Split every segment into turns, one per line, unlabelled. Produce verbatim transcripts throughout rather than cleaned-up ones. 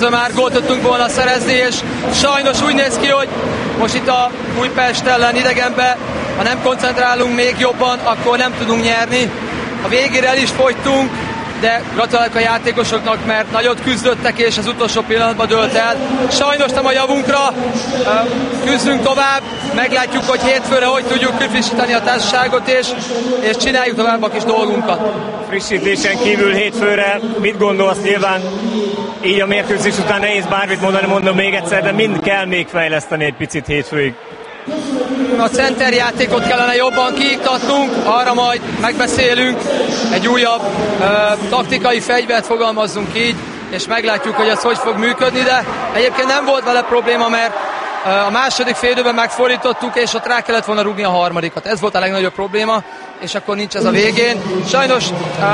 Már gólt tudtunk volna szerezni, és sajnos úgy néz ki, hogy most itt a Újpest ellen idegenbe, ha nem koncentrálunk még jobban, akkor nem tudunk nyerni. A végére el is fogytunk, de gratulálok a játékosoknak, mert nagyot küzdöttek, és az utolsó pillanatban dőlt el. Sajnos nem a javunkra, küzdünk tovább, meglátjuk, hogy hétfőre hogy tudjuk frissíteni a társaságot, és, és csináljuk tovább a kis dolgunkat.
Frissítésen kívül hétfőre mit gondolsz? Nyilván így a mérkőzés után nehéz bármit mondani, mondom még egyszer, de mind kell még fejleszteni egy picit hétfőig.
A centerjátékot kellene jobban kiiktatnunk, arra majd megbeszélünk, egy újabb uh, taktikai fegyvert fogalmazzunk így, és meglátjuk, hogy ez hogy fog működni, de egyébként nem volt vele probléma, mert uh, a második félidőben megfordítottuk, és ott rá kellett volna rúgni a harmadikat. Ez volt a legnagyobb probléma, és akkor nincs ez a végén. Sajnos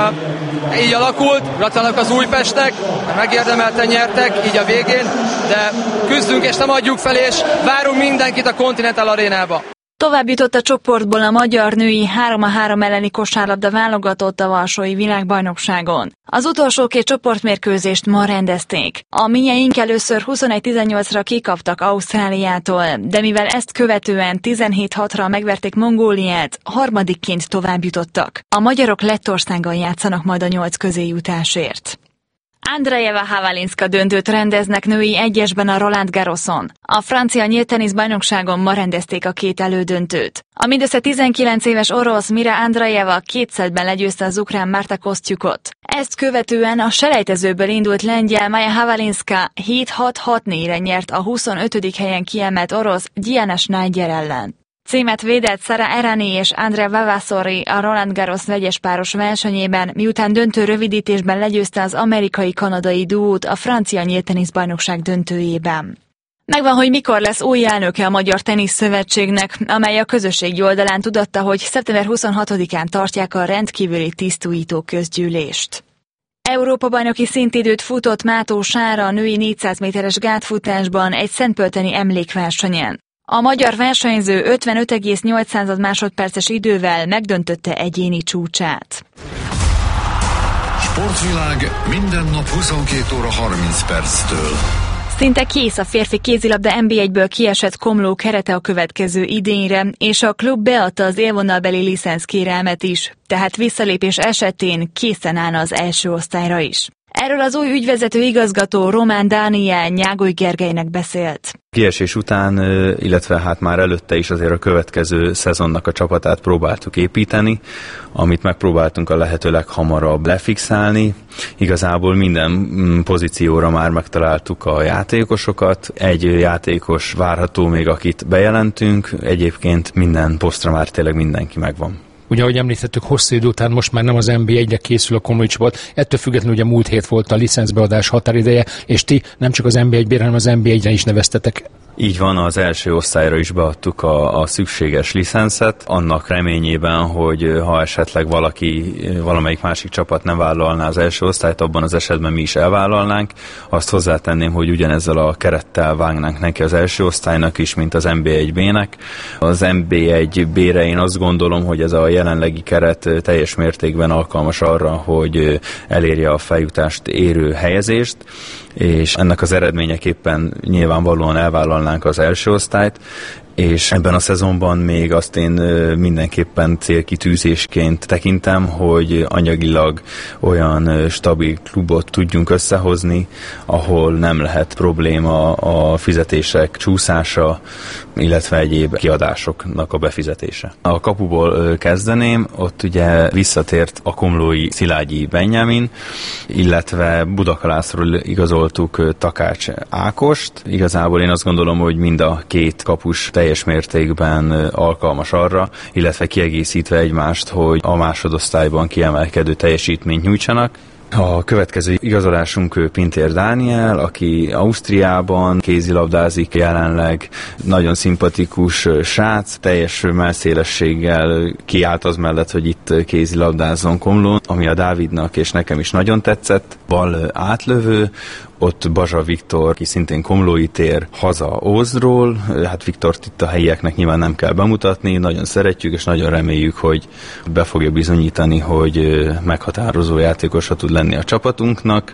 uh, így alakult, gratulálok az Újpestnek, megérdemelten nyertek, így a végén, de küzdünk és nem adjuk fel, és várunk mindenkit a Continental Arénába.
Tovább jutott a csoportból a magyar női három a három elleni kosárlabda válogatott a Varsói világbajnokságon. Az utolsó két csoportmérkőzést ma rendezték. A minnyeink először huszonegy tizennyolcra kikaptak Ausztráliától, de mivel ezt követően tizenhét hatra megverték Mongóliát, harmadikként tovább jutottak. A magyarok Lettországgal játszanak majd a nyolc közéjutásért. Andrejeva Havalinska döntőt rendeznek női egyesben a Roland Garroson. A francia nyílt teniszbajnokságon ma rendezték a két elődöntőt. A mindössze tizenkilenc éves orosz Mira Andrejeva két szettben legyőzte az ukrán Marta Kostyukot. Ezt követően a selejtezőből indult lengyel Maja Havalinska hét hat hat négyre nyert a huszonötödik helyen kiemelt orosz Diana Schneider ellen. Címet védett Sara Errani és Andrea Vavasori a Roland Garros vegyes páros versenyében, miután döntő rövidítésben legyőzte az amerikai-kanadai duót a francia nyílt teniszbajnokság döntőjében. Megvan, hogy mikor lesz új elnöke a Magyar Teniszszövetségnek, amely a közösségi oldalán tudatta, hogy szeptember huszonhatodikán tartják a rendkívüli tisztújító közgyűlést. Európa-bajnoki szintidőt futott Mátó Sára a női négyszáz méteres gátfutásban egy szentpölteni emlékversenyen. A magyar versenyző ötvenöt egész nyolc másodperces idővel megdöntötte egyéni csúcsát.
Sportvilág minden nap huszonkét óra harminc perctől.
Szinte kész a férfi kézilabda en bé egyből kiesett Komló kerete a következő idényre, és a klub beadta az élvonalbeli licenszkérelmet is, tehát visszalépés esetén készen állna az első osztályra is. Erről az új ügyvezető igazgató Román Dániel Nyágoly Gergelynek beszélt.
Kiesés után, illetve hát már előtte is azért a következő szezonnak a csapatát próbáltuk építeni, amit megpróbáltunk a lehető leghamarabb lefixálni. Igazából minden pozícióra már megtaláltuk a játékosokat. Egy játékos várható még, akit bejelentünk, egyébként minden posztra már tényleg mindenki megvan.
Ugye, ahogy említettük, hosszú idő után most már nem az en bé egyre készül a Komlói csapat, ettől függetlenül ugye múlt hét volt a licencbeadás határideje, és ti nem csak az en bé egybére, hanem az en bé egyre is neveztetek.
Így van, az első osztályra is beadtuk a, a szükséges licenszet, annak reményében, hogy ha esetleg valaki, valamelyik másik csapat nem vállalná az első osztályt, abban az esetben mi is elvállalnánk. Azt hozzátenném, hogy ugyanezzel a kerettel vágnánk neki az első osztálynak is, mint az en bé egy bé-nek. Az en bé egy bé-re én azt gondolom, hogy ez a jelenlegi keret teljes mértékben alkalmas arra, hogy elérje a feljutást érő helyezést, és ennek az eredményeképpen nyilvánvalóan elvállalnánk az első osztályt, és ebben a szezonban még azt én mindenképpen célkitűzésként tekintem, hogy anyagilag olyan stabil klubot tudjunk összehozni, ahol nem lehet probléma a fizetések csúszása, illetve egyéb kiadásoknak a befizetése. A kapuból kezdeném, ott ugye visszatért a komlói Szilágyi Benjamin, illetve Budakalászról igazoltuk Takács Ákost. Igazából én azt gondolom, hogy mind a két kapus teljes mértékben alkalmas arra, illetve kiegészítve egymást, hogy a másodosztályban kiemelkedő teljesítményt nyújtsanak. A következő igazolásunk Pintér Dániel, aki Ausztriában kézilabdázik jelenleg, nagyon szimpatikus srác, teljes mellszélességgel kiállt az mellett, hogy itt kézilabdázzon Komlón, ami a Dávidnak és nekem is nagyon tetszett. Bal átlövő, ott Bazsa Viktor, aki szintén komlói tér haza Ózdról, hát Viktort itt a helyieknek nyilván nem kell bemutatni, nagyon szeretjük és nagyon reméljük, hogy be fogja bizonyítani, hogy meghatározó játékosa tud lenni a csapatunknak.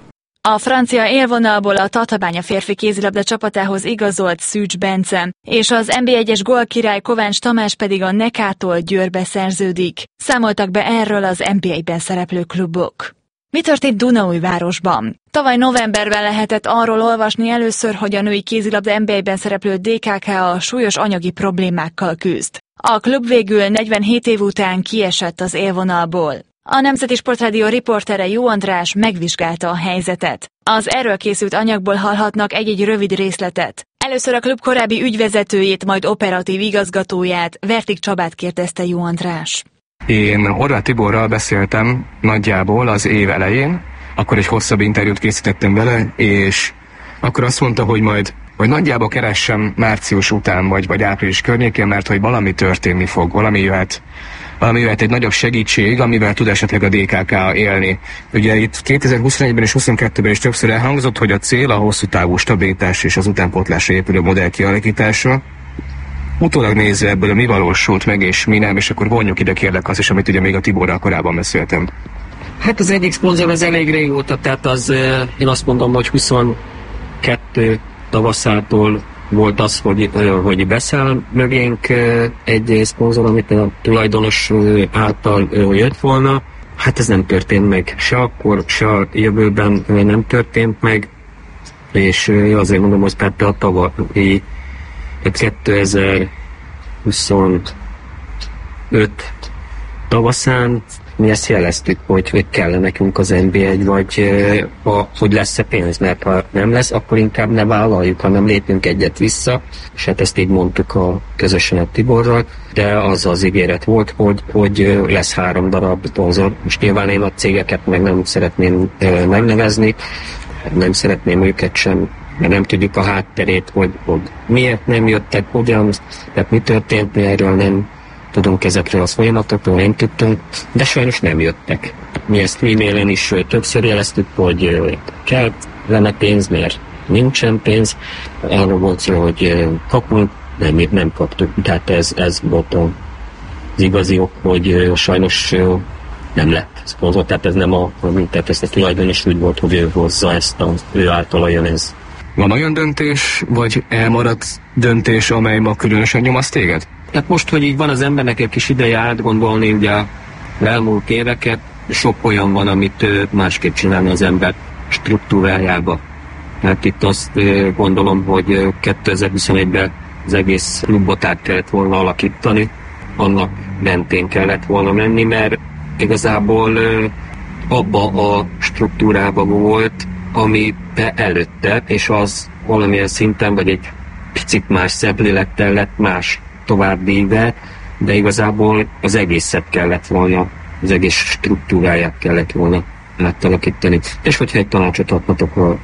A francia élvonalból a Tatabánya férfi kézilabda csapatához igazolt Szűcs Bence, és az en bé egyes gólkirály Kovács Tamás pedig a Nekától Győrbe szerződik. Számoltak be erről az en bé egyben szereplő klubok. Mi történt Dunaújvárosban? Tavaly novemberben lehetett arról olvasni először, hogy a női kézilabda en bé egyben szereplő dé ká ká a súlyos anyagi problémákkal küzd. A klub végül negyvenhét év után kiesett az élvonalból. A Nemzeti Sportrádió riportere Jó András megvizsgálta a helyzetet. Az erről készült anyagból hallhatnak egy-egy rövid részletet. Először a klub korábbi ügyvezetőjét, majd operatív igazgatóját, Vertik Csabát kérdezte Jó András.
Én Horváth Tiborral beszéltem nagyjából az év elején, akkor egy hosszabb interjút készítettem vele, és akkor azt mondta, hogy majd vagy nagyjából keressem március után, vagy, vagy április környékén, mert hogy valami történni fog, valami jöhet, valami jöhet egy nagyobb segítség, amivel tud esetleg a dé ká ká élni. Ugye itt kétezer-huszonegyben és huszonkettőben is többször elhangzott, hogy a cél a hosszú távú stabilitás és az utánpótlásra épülő modell kialakítása. Utólag nézve ebből mi valósult meg és mi nem, és akkor vonjuk ide kérlek azt is, amit ugye még a Tiborral korábban beszéltem.
Hát az egyik szponzor az elég régóta, tehát az én azt mondom, hogy huszonkettő tavaszától volt az, hogy, hogy beszáll mögénk egy szponzor, amit a tulajdonos által jött volna. Hát ez nem történt meg. Se akkor, se a jövőben nem történt meg, és azért mondom, hogy tehát a tavalyi kétezer-huszonöt tavaszán mi ezt jeleztük, hogy, hogy kell nekünk az en bé egy, vagy a, hogy lesz-e pénz, mert ha nem lesz, akkor inkább ne vállaljuk, hanem lépünk egyet vissza, és hát ezt így mondtuk a közösen a Tiborral, de az az ígéret volt, hogy, hogy lesz három darab szponzor. Most nyilván én a cégeket meg nem szeretném megnevezni, nem szeretném őket sem, mert nem tudjuk a hátterét, hogy, hogy miért nem jöttek, hogyan, tehát mi történt, mi erről nem tudunk ezekről a folyamatokról, nem tudtunk, de sajnos nem jöttek. Mi ezt e-mailen is többször jeleztük, hogy kellene pénz, mert nincsen pénz. Arra volt szó, hogy kapunk, nem, nem kaptuk. Tehát ez, ez volt az igazi ok, hogy sajnos nem lett szponzor. Tehát ez nem a, tehát ez a tulajdonos úgy volt, hogy ő hozza ezt, a, ő általa jön ez.
Van olyan döntés, vagy elmaradt döntés, amely ma különösen nyomaszt téged?
Tehát most, hogy így van az embernek egy kis ideje átgondolni ugye a elmúlt éveket, sok olyan van, amit másképp csinálna az ember struktúrájába. Hát itt azt gondolom, hogy kétezer-huszonegyben az egész klubot át kellett volna alakítani, annak mentén kellett volna menni, mert igazából abba a struktúrába volt, ami előtte, és az valamilyen szinten, vagy egy picit más szemlélettel lett más tovább véve, de igazából az egészet kellett volna, az egész struktúráját kellett volna átalakítani. És hogyha egy tanácsot adhatok a, a,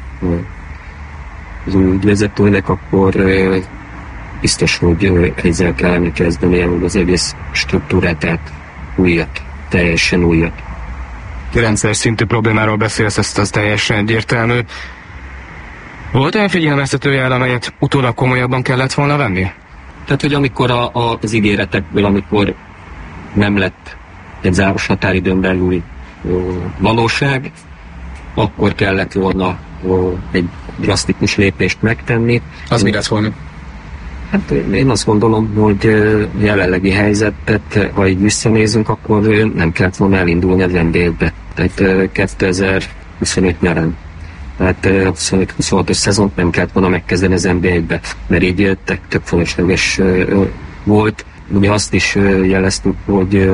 az új ügyvezetőnek, akkor biztos, hogy ezzel kellene kezdeni, hogy az egész struktúrát, tehát újat, teljesen újat.
Rendszer szintű problémáról beszélsz, ezt az teljesen egyértelmű. Volt olyan figyelmeztetőjel, amelyet utólag komolyabban kellett volna venni?
Tehát, hogy amikor a, a, az ígéretekből, amikor nem lett egy záros határidőn belül valóság, akkor kellett volna ó, egy drasztikus lépést megtenni.
Az mi lett volna?
Hát én azt gondolom, hogy jelenlegi helyzetet, ha így visszanézünk, akkor nem kellett volna elindulni az en bé egybe. Tehát kétezer-huszonöt nyarán. Tehát huszonöt-huszonhatos szezont nem kellett volna megkezdeni az en bé egybe, mert így tök fölösleges volt. Ugye azt is jeleztük, hogy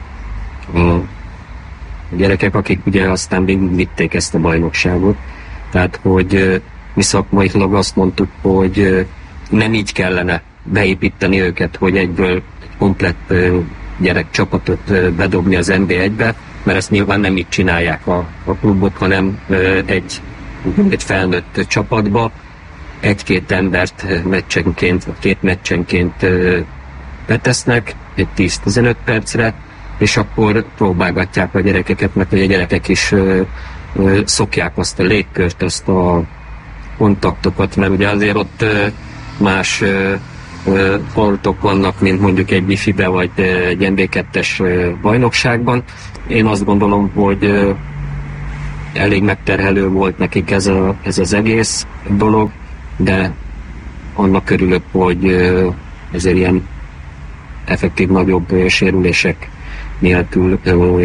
a gyerekek, akik ugye aztán még vitték ezt a bajnokságot, tehát hogy mi szakmailag azt mondtuk, hogy nem így kellene beépíteni őket, hogy egyből komplett gyerekcsapatot bedobni az en bé egybe, mert ezt nyilván nem így csinálják a, a klubot, hanem egy, egy felnőtt csapatba egy-két embert meccsenként, két meccsenként betesznek egy tíz-tizenöt percre, és akkor próbálgatják a gyerekeket, mert hogy a gyerekek is ö, ö, szokják azt a légkört, azt a kontaktokat, mert ugye azért ott ö, más ö, ö, pontok vannak, mint mondjuk egy wifi-be vagy egy en bé kettes bajnokságban. Én azt gondolom, hogy ö, elég megterhelő volt nekik ez, a, ez az egész dolog, de annak örülök, hogy ezért ilyen effektív nagyobb sérülések nélkül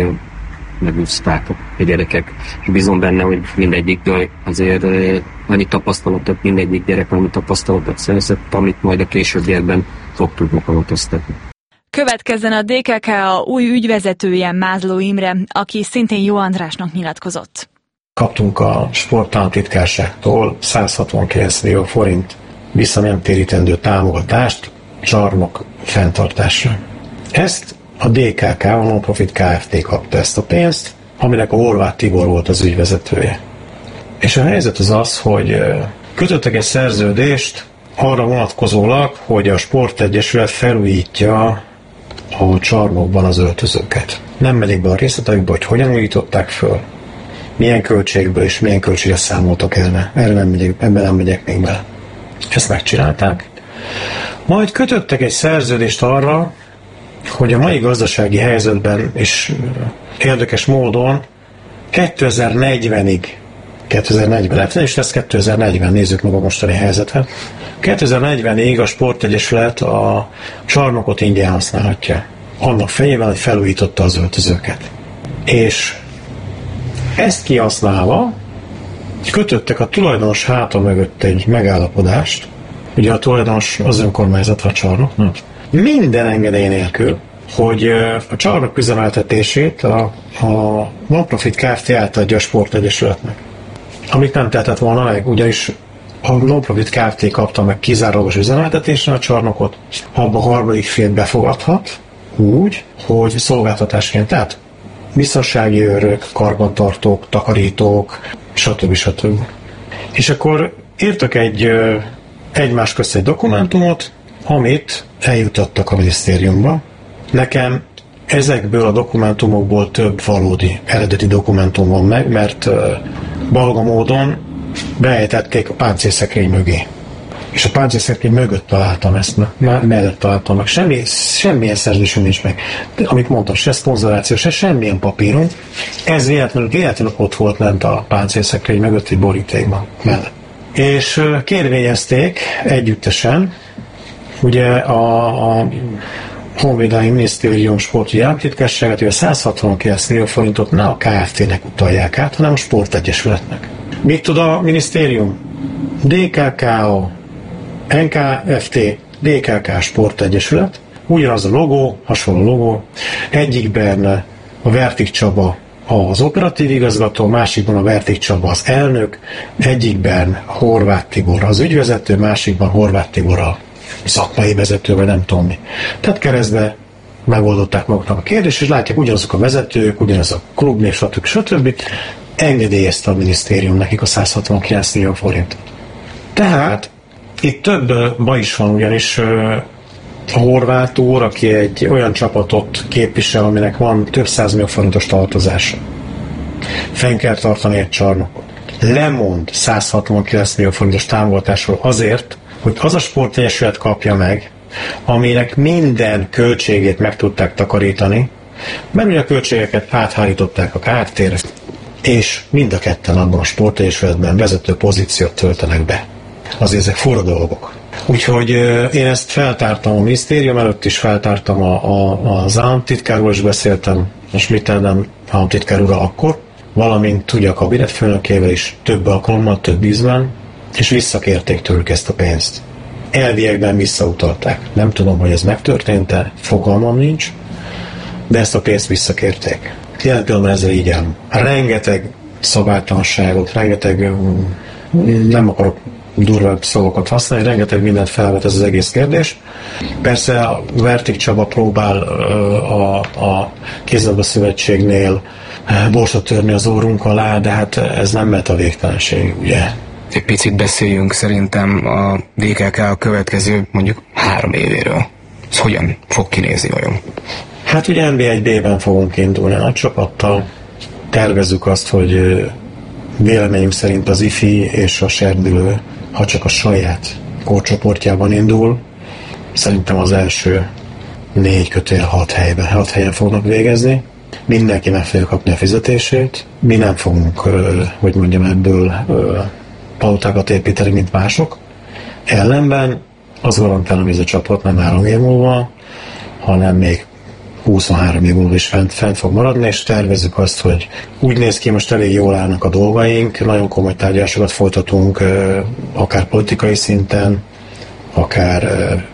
megúszták a gyerekek. És bízom benne, hogy mindegyikből azért annyi tapasztalatot, mindegyik gyerek annyi tapasztalatot szerzett, amit majd a későbbiekben fog tudni kamatoztatni.
Következzen a dé ká ká á új ügyvezetője, Mázló Imre, aki szintén Jó Andrásnak nyilatkozott.
Kaptunk a sportállamtitkárságtól száz hatvankilenc millió forint vissza nem térítendő támogatást csarnok fenntartásra. Ezt a dé ká ká, a Non-Profit Kft. Kapta ezt a pénzt, aminek a Horváth Tibor volt az ügyvezetője. És a helyzet az az, hogy kötöttek egy szerződést arra vonatkozólag, hogy a Sportegyesület felújítja a csarnokban az öltözőket. Nem megyek be a részletekbe, hogy hogyan újították föl, milyen költségből és milyen költséget számoltak el. Erre nem megyek, ebben nem megyek még bele. Ezt megcsinálták. Majd kötöttek egy szerződést arra, hogy a mai gazdasági helyzetben és érdekes módon kétezer-negyvenig, kétezer-negyven, és lesz kétezer-negyven, nézzük meg a mostani helyzetet. kétezer-negyvenig a Sportegyesület a csarnokot ingyen használhatja. Annak fejében, hogy felújította az öltözőket. És ezt kihasználva kötöttek a tulajdonos háta mögött egy megállapodást. Ugye a tulajdonos az önkormányzat a csarnok. Hm. Minden engedély nélkül, hogy a csarnok üzemeltetését a, a Non-Profit Kft. Átadja a Sportegyesületnek. Amit nem tehetett volna meg, ugyanis a Non-Profit Kft. Kapta meg kizárólagos üzemeltetésre a csarnokot, abban a harmadik fél befogadhat úgy, hogy szolgáltatásként, tehát biztonsági őrök, karbantartók, takarítók, stb. stb. És akkor írtak egy egymás közt egy dokumentumot, amit eljutattak a minisztériumba. Nekem ezekből a dokumentumokból több valódi, eredeti dokumentum van meg, mert balga módon beejtették a páncélszekrény mögé. És a páncélszekrény mögött találtam ezt, mellett találtam meg. Semmi, semmilyen szerződésünk nincs meg. De, amit mondtam, se szponzoráció, se semmilyen papírunk. Ez véletlenül, véletlenül ott volt lent a páncélszekrény mögött egy borítékban mellett. És kérvényezték együttesen, ugye a, a Honvédelmi Minisztérium sportügyi államtitkárságát, hogy a száz hatvankilenc millió forintot ne a Kft-nek utalják át, hanem a Sportegyesületnek. Mit tud a minisztérium? dé ká ká á, en ká ef té, dé ká ká Sportegyesület, ugyanaz a logó, hasonló logó, egyikben a Vertik Csaba az operatív igazgató, másikban a Vertik Csaba az elnök, egyikben Horváth Tibor az ügyvezető, másikban Horváth Tibor a szakmai vezető, vagy nem tudom mi. Tehát keresztbe megoldották maguknak a kérdést, és látják, ugyanazok a vezetők, ugyanaz a klubnév, stb. stb. Engedélyezte a minisztérium nekik a száz hatvankilenc millió forintot. Tehát itt több baj is van, ugyanis a Horváth úr, aki egy olyan csapatot képvisel, aminek van több százmillió forintos tartozása. Fenn kell tartani egy csarnokot. Lemond száz hatvankilenc millió forintos támogatásról azért, hogy az a Sportegyesület kapja meg, aminek minden költségét meg tudták takarítani, mert ugye a költségeket áthárították a Kft-re, és mind a ketten abban a Sportegyesületben vezető pozíciót töltenek be. Azért ezek fura dolgok. Úgyhogy én ezt feltártam a minisztérium előtt is, feltártam a, a, az államtitkárról is beszéltem, és mit nem államtitkár ura akkor, valamint ugye a kabinetfőnökével is több alkalommal, több ízben, és visszakérték tőlük ezt a pénzt. Elviekben visszautalták. Nem tudom, hogy ez megtörtént-e, fogalmam nincs, de ezt a pénzt visszakérték. Jelen pillanatban ezzel így áll. Rengeteg szabálytalanságot, rengeteg, nem akarok durvább szavakat használni, rengeteg mindent felvet ez az egész kérdés. Persze a Vertik Csaba próbál a, a kézilabda szövetségnél borsot törni az órunk alá, de hát ez nem mehet a végtelenség, ugye?
Egy picit beszéljünk szerintem a dé ká ká a következő mondjuk három évéről. Ez hogyan fog kinézni vajon?
Hát ugye en bé egy bé-ben fogunk indulni a nagy csapattal. Tervezzük azt, hogy véleményünk szerint az ifi és a serdülő, ha csak a saját korcsoportjában indul, szerintem az első négy kötél hat helyben, hat helyen fognak végezni. mindenki meg fogja kapni a fizetését, mi nem fogunk, hogy mondjam, ebből pautákat építeni, mint mások. Ellenben az garantálom, hogy ez a csapat nem három év múlva, hanem még huszonhárom év múlva is fent, fent fog maradni, és tervezzük azt, hogy úgy néz ki, most elég jól állnak a dolgaink, nagyon komoly tárgyalásokat folytatunk, akár politikai szinten, akár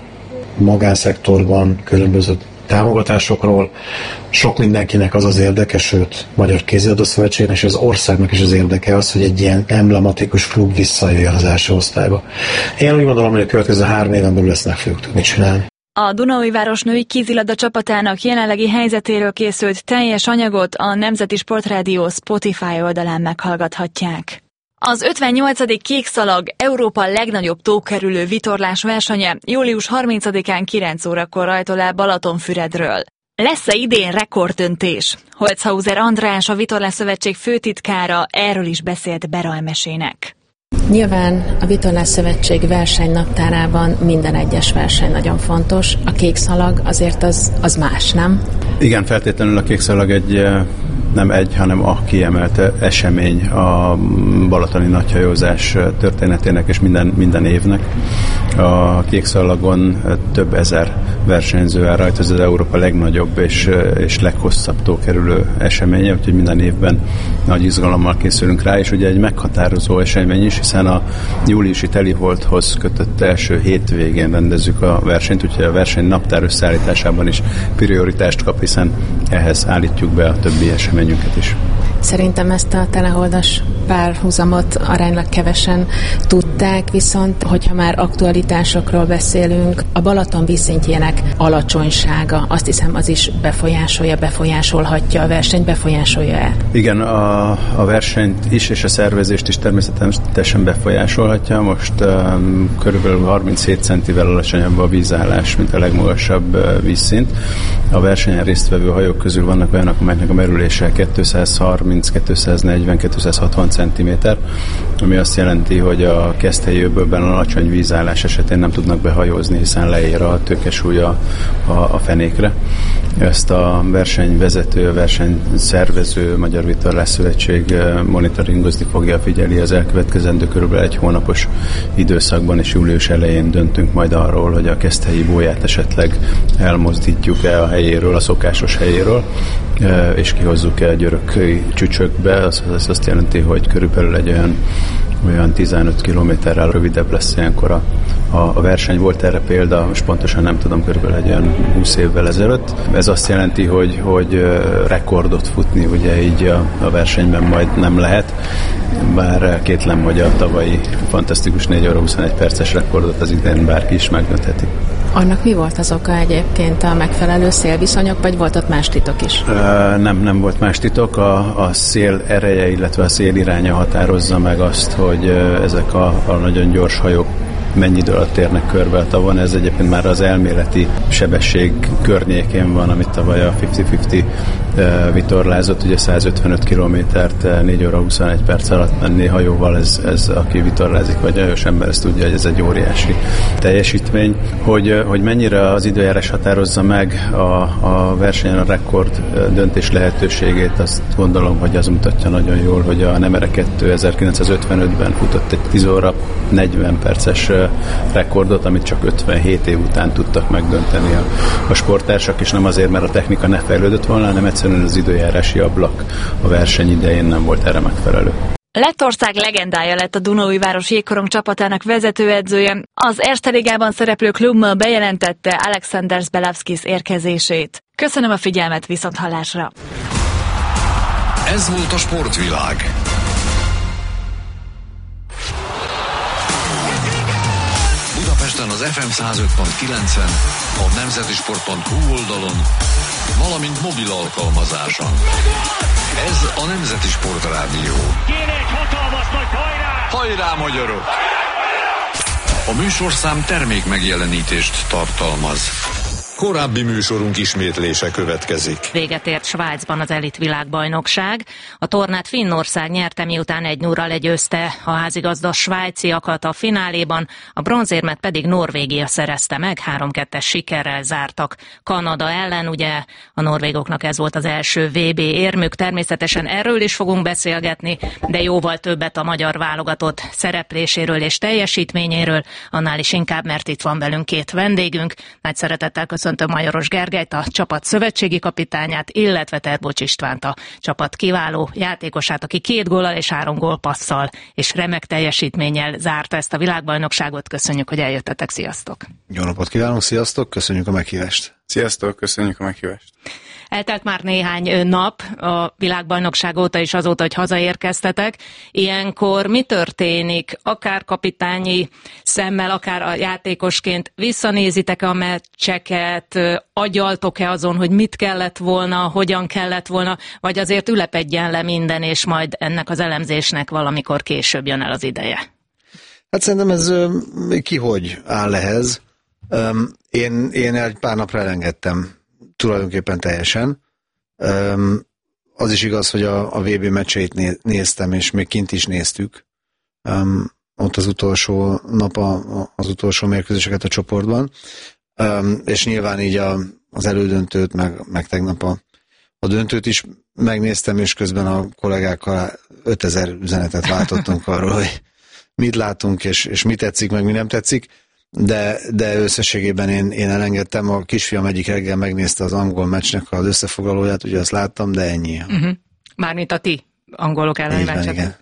magánszektorban, különböző támogatásokról. Sok mindenkinek az az érdeke, sőt, Magyar Kézilabda Szövetségnek és az országnak is az érdeke az, hogy egy ilyen emblematikus klub visszajöjjön az első osztályba. Én úgy gondolom, hogy a következő három éven belül ezt meg fogjuk tudni csinálni.
A Dunaújváros női kézilabda csapatának jelenlegi helyzetéről készült teljes anyagot a Nemzeti Sportrádió Spotify oldalán meghallgathatják. Az ötvennyolcadik Kékszalag Európa legnagyobb tókerülő vitorlás versenye július harmincadikán kilenc órakor rajtol el Balatonfüredről. Lesz-e idén rekorddöntés? Holzhauser András, a Vitorlás Szövetség főtitkára erről is beszélt Berajmesének.
Nyilván a Vitorlás Szövetség versenynaptárában minden egyes verseny nagyon fontos. A Kékszalag azért az, az más, nem?
Igen, feltétlenül a Kékszalag egy nem egy, hanem a kiemelt esemény a balatoni nagyhajózás történetének és minden, minden évnek. A Kékszalagon több ezer versenyző áll rajta, ez az Európa legnagyobb és, és leghosszabb tókerülő eseménye, úgyhogy minden évben nagy izgalommal készülünk rá, és ugye egy meghatározó esemény is, hiszen a júliusi Teliholthoz kötött első hétvégén rendezzük a versenyt, úgyhogy a verseny naptár összeállításában is prioritást kap, hiszen ehhez állítjuk be a többi eseményünket is.
Szerintem ezt a teleholdas párhuzamot aránylag kevesen tudták, viszont hogyha már aktualitásokról beszélünk, a Balaton vízszintjének alacsonysága, azt hiszem az is befolyásolja, befolyásolhatja a versenyt, befolyásolja-e?
Igen, a, a versenyt is és a szervezést is természetesen befolyásolhatja. Most um, körülbelül harminchét centivel alacsonyabb a vízállás, mint a legmagasabb uh, vízszint. A versenyen résztvevő hajók közül vannak olyanok, amelyeknek a merülése kétszázharminc, kétszáznegyven, kétszázhatvan centiméter, ami azt jelenti, hogy a keszthelyi öbölben alacsony vízállás esetén nem tudnak behajózni, hiszen leér a tőkesúlya a, a fenékre. Ezt a versenyvezető, a versenyszervező Magyar Vitorlás Szövetség monitoringozni fogja, figyeli az elkövetkezendő körülbelül egy hónapos időszakban, és július elején döntünk majd arról, hogy a keszthelyi bóját esetleg elmozdítjuk-e a helyéről, a szokásos helyéről, és kihozzuk-e a györöki csücsökbe. Az, az azt jelenti, hogy körülbelül egy olyan, olyan tizenöt kilométerrel rövidebb lesz ilyenkor a, a verseny. Volt erre példa, most pontosan nem tudom, körülbelül egy olyan húsz évvel ezelőtt. Ez azt jelenti, hogy, hogy rekordot futni ugye így a, a versenyben majd nem lehet, bár kétlem, hogy a tavalyi fantasztikus négy óra huszonegy perces rekordot az idén bárki is megdöntheti.
Annak mi volt az oka egyébként, a megfelelő szélviszonyok, vagy volt ott más titok is?
Uh, nem, nem volt más titok. A, a szél ereje, illetve a szél iránya határozza meg azt, hogy uh, ezek a, a nagyon gyors hajók mennyi idő alatt térnek körbe a tavon. Ez egyébként már az elméleti sebesség környékén van, amit tavaly a ötven-ötven uh, vitorlázott, ugye százötvenöt kilométert négy óra huszonegy perc alatt menni hajóval, ez, ez aki vitorlázik, vagy hajós ember, ezt tudja, hogy ez egy óriási teljesítmény. Hogy, hogy mennyire az időjárás határozza meg a, a versenyen a rekord döntés lehetőségét, azt gondolom, hogy az mutatja nagyon jól, hogy a Nemere kettő ezerkilencszázötvenötben futott egy tíz óra negyven perces rekordot, amit csak ötvenhét év után tudtak megdönteni a, a sporttársak, és nem azért, mert a technika ne fejlődött volna, hanem egyszerűen az időjárási ablak a verseny idején nem volt erre megfelelő.
Lettország legendája lett a Dunaújváros jégkorong csapatának vezetőedzője. Az Erste Ligában szereplő klubmal bejelentette Alexander Zbelavskis érkezését. Köszönöm a figyelmet, viszonthallásra!
Ez volt a sportvilág. Budapesten az ef em száz öt pont kilencen, a nemzetisport pont hu oldalon, valamint mobil alkalmazáson. Ez a Nemzeti Sport Rádió.
Kéne egy hatalmas nagy hajrá!
Hajrá, magyarok! A műsorszám termék megjelenítést tartalmaz. Korábbi műsorunk ismétlése következik.
Véget ért Svájcban az elit világbajnokság. A tornát Finnország nyerte, miután egy nullal legyőzte a házigazda svájciakat a fináléban, a bronzérmet pedig Norvégia szerezte meg, három kettes sikerrel zártak Kanada ellen. Ugye a norvégoknak ez volt az első vé bé érmük, természetesen erről is fogunk beszélgetni, de jóval többet a magyar válogatott szerepléséről és teljesítményéről, annál is inkább, mert itt van velünk két vendégünk. Nagy szeretettel köszöntöm Majoros Gergelyt, a csapat szövetségi kapitányát, illetve Terbocs Istvánt, a csapat kiváló játékosát, aki két góllal és három gólpasszal és remek teljesítménnyel zárta ezt a világbajnokságot. Köszönjük, hogy eljöttetek, sziasztok!
Jó napot kívánunk, sziasztok, köszönjük a meghívást!
Sziasztok, köszönjük a meghívást!
Eltelt már néhány nap a világbajnokság óta és azóta, hogy hazaérkeztetek. Ilyenkor mi történik? Akár kapitányi szemmel, akár a játékosként visszanézitek a meccseket, agyaltok-e azon, hogy mit kellett volna, hogyan kellett volna, vagy azért ülepedjen le minden, és majd ennek az elemzésnek valamikor később jön el az ideje?
Hát szerintem ez ki hogy áll ehhez. Én, én egy pár napra elengedtem tulajdonképpen teljesen. Um, az is igaz, hogy a, a vé bé meccseit néztem, és még kint is néztük. Um, ott az utolsó nap, a, az utolsó mérkőzéseket a csoportban. Um, és nyilván így a, az elődöntőt, meg, meg tegnap a, a döntőt is megnéztem, és közben a kollégákkal ötezer üzenetet váltottunk arról, hogy mit látunk, és, és mi tetszik, meg mi nem tetszik. De, de összességében én, én elengedtem. A kisfiam egyik reggel megnézte az angol meccsnek az összefoglalóját, ugye azt láttam, de ennyi.
Uh-huh. Mármint a ti angolok ellen meccset.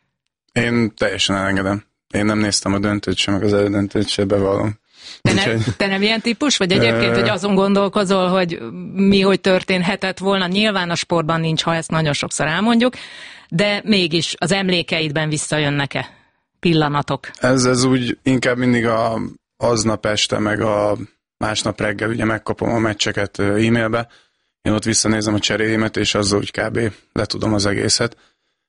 Én teljesen elengedem. Én nem néztem a döntőt sem, meg az elődöntőt sem, bevallom.
Te, ne, te nem ilyen típus? Vagy egyébként, hogy azon gondolkozol, hogy mi, hogy történhetett volna? Nyilván a sportban nincs, ha ezt nagyon sokszor elmondjuk, de mégis az emlékeidben visszajönnek-e pillanatok?
Ez, ez úgy inkább mindig a aznap este, meg a másnap reggel ugye megkapom a meccseket e-mailbe, én ott visszanézem a cseréimet, és azzal úgy kb. Letudom az egészet.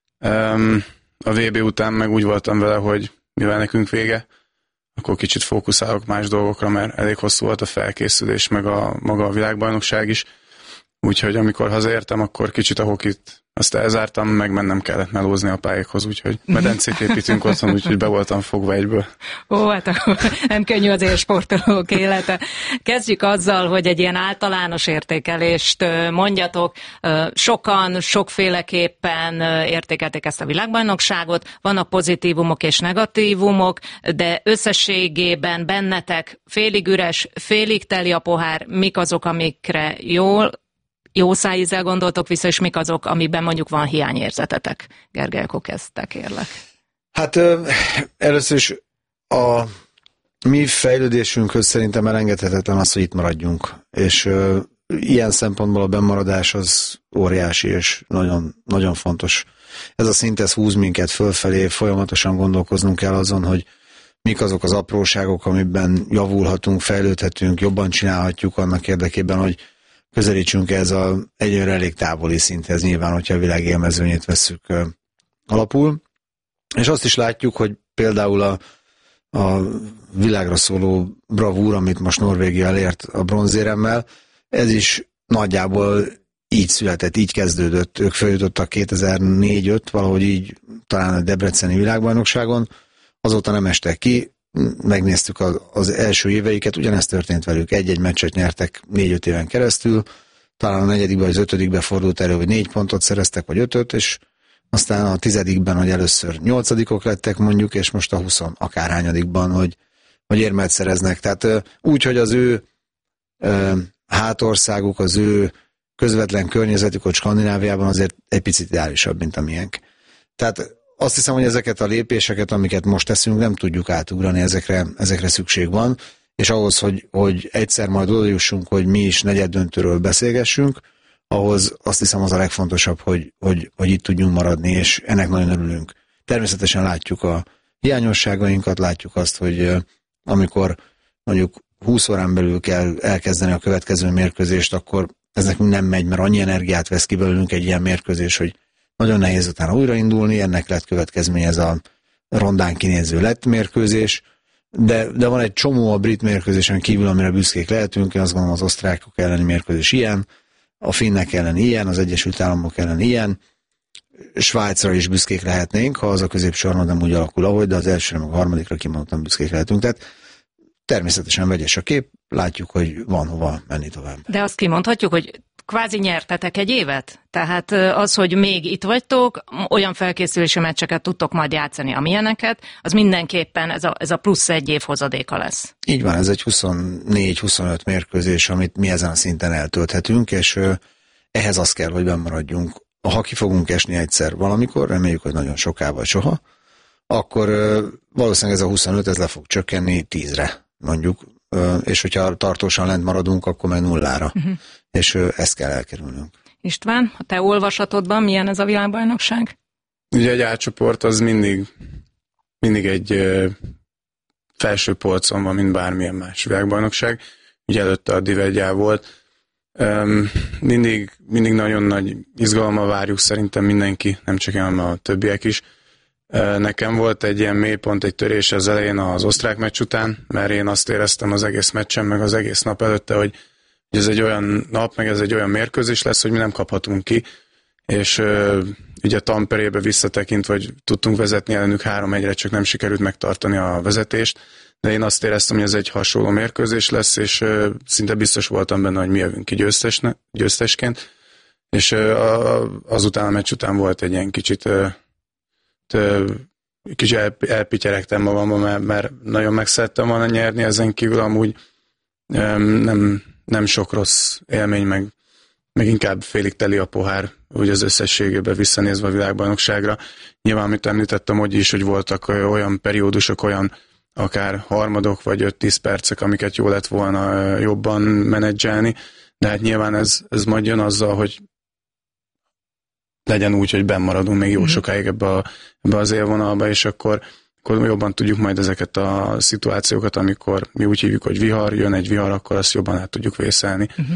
A vé bé után meg úgy voltam vele, hogy mivel nekünk vége, akkor kicsit fókuszálok más dolgokra, mert elég hosszú volt a felkészülés, meg a maga a világbajnokság is. Úgyhogy amikor hazaértem, akkor kicsit a hokit azt elzártam, meg mennem kellett melózni a pályákhoz, úgyhogy medencét építünk otthon, úgyhogy be voltam fogva egyből.
Ó, hát akkor nem könnyű az élsportolók élete. Kezdjük azzal, hogy egy ilyen általános értékelést mondjatok. Sokan, sokféleképpen értékelték ezt a világbajnokságot, vannak pozitívumok és negatívumok, de összességében bennetek félig üres, félig teli a pohár, mik azok, amikre jól jó szájízzel gondoltok vissza, és mik azok, amiben mondjuk van hiányérzetetek? Gergely, akkor kezdte, kérlek.
Hát először is a mi fejlődésünkhöz szerintem elengedhetetlen az, hogy itt maradjunk. És ö, ilyen szempontból a bennmaradás az óriási, és nagyon, nagyon fontos. Ez a szint, ez húz minket fölfelé, folyamatosan gondolkoznunk kell azon, hogy mik azok az apróságok, amiben javulhatunk, fejlődhetünk, jobban csinálhatjuk annak érdekében, hogy közelítsünk ez a egyre elég távoli szinthez, nyilván, hogyha a világ élmezőnyét vesszük alapul. És azt is látjuk, hogy például a, a világra szóló bravúr, amit most Norvégia elért a bronzéremmel, ez is nagyjából így született, így kezdődött. Ők feljutottak kétezer-négy öt, valahogy így talán a debreceni világbajnokságon, azóta nem estek ki, megnéztük az, az első éveiket, ugyanezt történt velük, egy-egy meccset nyertek négy-öt éven keresztül, talán a negyedikben vagy az ötödikben fordult elő, hogy négy pontot szereztek, vagy ötöt, és aztán a tizedikben, hogy először nyolcadikok lettek mondjuk, és most a huszon akárhányadikban, hogy, hogy érmet szereznek. Tehát úgy, hogy az ő ö, hátországuk, az ő közvetlen környezetük, hogy Skandináviában azért egy picit ideálisabb, mint a miénk. Tehát azt hiszem, hogy ezeket a lépéseket, amiket most teszünk, nem tudjuk átugrani, ezekre, ezekre szükség van, és ahhoz, hogy, hogy egyszer majd oda jussunk, hogy mi is negyeddöntőről beszélgessünk, ahhoz azt hiszem az a legfontosabb, hogy, hogy, hogy itt tudjunk maradni, és ennek nagyon örülünk. Természetesen látjuk a hiányosságainkat, látjuk azt, hogy amikor mondjuk húsz órán belül kell elkezdeni a következő mérkőzést, akkor ez nekünk nem megy, mert annyi energiát vesz ki belőlünk egy ilyen mérkőzés, hogy nagyon nehéz utána újraindulni, ennek lett következmény ez a rondán kinéző lett mérkőzés, de, de van egy csomó a brit mérkőzésen kívül, amire büszkék lehetünk. Én azt gondolom, az osztrákok elleni mérkőzés ilyen, a finnek ellen ilyen, az Egyesült Államok ellen ilyen, Svájcra is büszkék lehetnénk, ha az a középső harmad nem úgy alakul, ahogy, de az elsőre meg a harmadikra kimondottan büszkék lehetünk. Tehát természetesen vegyes a kép, látjuk, hogy van hova menni tovább.
De azt kimondhatjuk, hogy kvázi nyertetek egy évet? Tehát az, hogy még itt vagytok, olyan felkészülési meccseket tudtok majd játszani, amilyeneket, az mindenképpen ez a, ez a plusz egy év hozadéka lesz.
Így van, ez egy huszonnégy-huszonöt mérkőzés, amit mi ezen a szinten eltölthetünk, és ehhez az kell, hogy bennmaradjunk. Ha ki fogunk esni egyszer valamikor, reméljük, hogy nagyon soká vagy soha, akkor valószínűleg ez a huszonöt, ez le fog csökkenni tízre, mondjuk, és hogyha tartósan lent maradunk, akkor meg nullára. Uh-huh. És ezt kell elkerülnünk.
István, a te olvasatodban milyen ez a világbajnokság?
Ugye egy átcsoport az mindig, mindig egy felső polcon van, mint bármilyen más világbajnokság. Ugye előtte a Div egy volt. Mindig, mindig nagyon nagy izgalommal várjuk szerintem mindenki, nem csak én, hanem a többiek is. Nekem volt egy ilyen mélypont, egy törés az elején az osztrák meccs után, mert én azt éreztem az egész meccsen, meg az egész nap előtte, hogy ez egy olyan nap, meg ez egy olyan mérkőzés lesz, hogy mi nem kaphatunk ki, és ugye Tamperébe visszatekintve, hogy tudtunk vezetni ellenük három egyre, csak nem sikerült megtartani a vezetést, de én azt éreztem, hogy ez egy hasonló mérkőzés lesz, és szinte biztos voltam benne, hogy mi jövünk ki győztesne, győztesként, és azután a meccs után volt egy ilyen kicsit kicsit elpityeregtem magamban, mert, mert nagyon meg szerettem volna nyerni, ezen kívül amúgy nem, nem sok rossz élmény, meg, meg inkább félig teli a pohár, úgy az összességében visszanézve a világbajnokságra. Nyilván, amit említettem, hogy is, hogy voltak olyan periódusok, olyan akár harmadok vagy öt-tíz percek, amiket jó lett volna jobban menedzselni, de hát nyilván ez, ez majd jön azzal, hogy legyen úgy, hogy benn maradunk még jó sokáig ebbe, a, ebbe az élvonalba, és akkor, akkor jobban tudjuk majd ezeket a szituációkat, amikor mi úgy hívjuk, hogy vihar, jön egy vihar, akkor azt jobban át tudjuk vészelni. Uh-huh.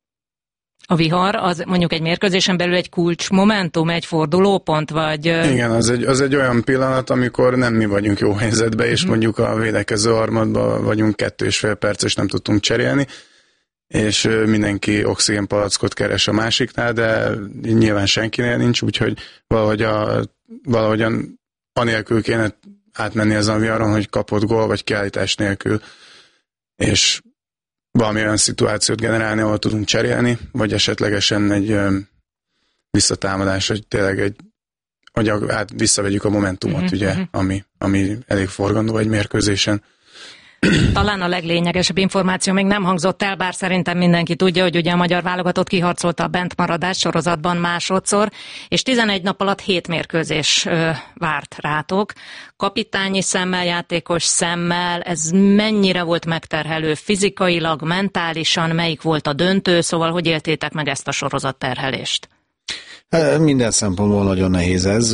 A vihar az mondjuk egy mérkőzésen belül egy kulcsmomentum, egy fordulópont, vagy...
Igen, az egy, az egy olyan pillanat, amikor nem mi vagyunk jó helyzetben, és uh-huh. mondjuk a védekező harmadban vagyunk kettő és fél perc, és nem tudtunk cserélni, és mindenki oxigénpalackot keres a másiknál, de nyilván senkinél nincs, úgyhogy valahogy a, valahogyan anélkül kéne átmenni ezen a viharon, hogy kapott gól, vagy kiállítás nélkül, és valami olyan szituációt generálni, ahol tudunk cserélni, vagy esetlegesen egy ö, visszatámadás, hogy tényleg egy, hogy át visszavegyük a momentumot, uh-huh, ugye, uh-huh. Ami, ami elég forgandó egy mérkőzésen.
Talán a leglényegesebb információ még nem hangzott el, bár szerintem mindenki tudja, hogy ugye a magyar válogatott kiharcolta a bentmaradás sorozatban másodszor, és tizenegy nap alatt hét mérkőzés ö, várt rátok. Kapitányi szemmel, játékos szemmel, ez mennyire volt megterhelő fizikailag, mentálisan, melyik volt a döntő, szóval hogy éltétek meg ezt a sorozatterhelést?
Minden szempontból nagyon nehéz ez.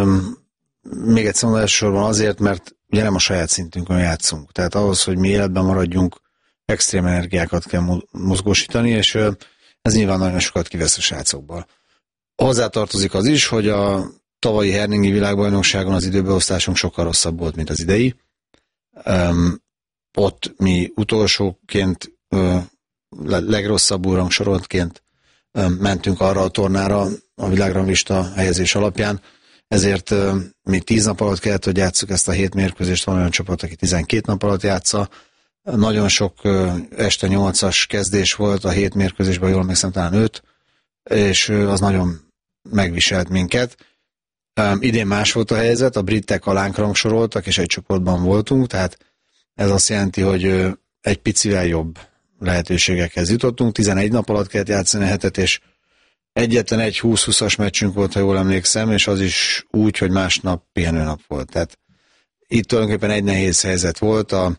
Még egyszer mondom, elsősorban azért, mert ugye nem a saját szintünkön játszunk. Tehát ahhoz, hogy mi életben maradjunk, extrém energiákat kell mozgósítani, és ez nyilván nagyon sokat kivesz a srácokból. Hozzátartozik az is, hogy a tavalyi Herningi világbajnokságon az időbeosztásunk sokkal rosszabb volt, mint az idei. Um, ott mi utolsóként, uh, legrosszabbul rangsorontként um, mentünk arra a tornára a világranglista helyezés alapján, ezért uh, mi tíz nap alatt kellett, hogy játsszuk ezt a hét mérkőzést, van olyan csapat, aki tizenkét nap alatt játsza. Nagyon sok uh, este nyolcas kezdés volt a hét mérkőzésben, jól emlékszem, talán öt, és uh, az nagyon megviselt minket. Um, idén más volt a helyzet, a britek alánk rangsoroltak, és egy csoportban voltunk, tehát ez azt jelenti, hogy uh, egy picivel jobb lehetőségekhez jutottunk. tizenegy nap alatt kellett játszani a hetet, és egyetlen egy húsz-húszas meccsünk volt, ha jól emlékszem, és az is úgy, hogy másnap pihenőnap volt. Tehát itt tulajdonképpen egy nehéz helyzet volt. A,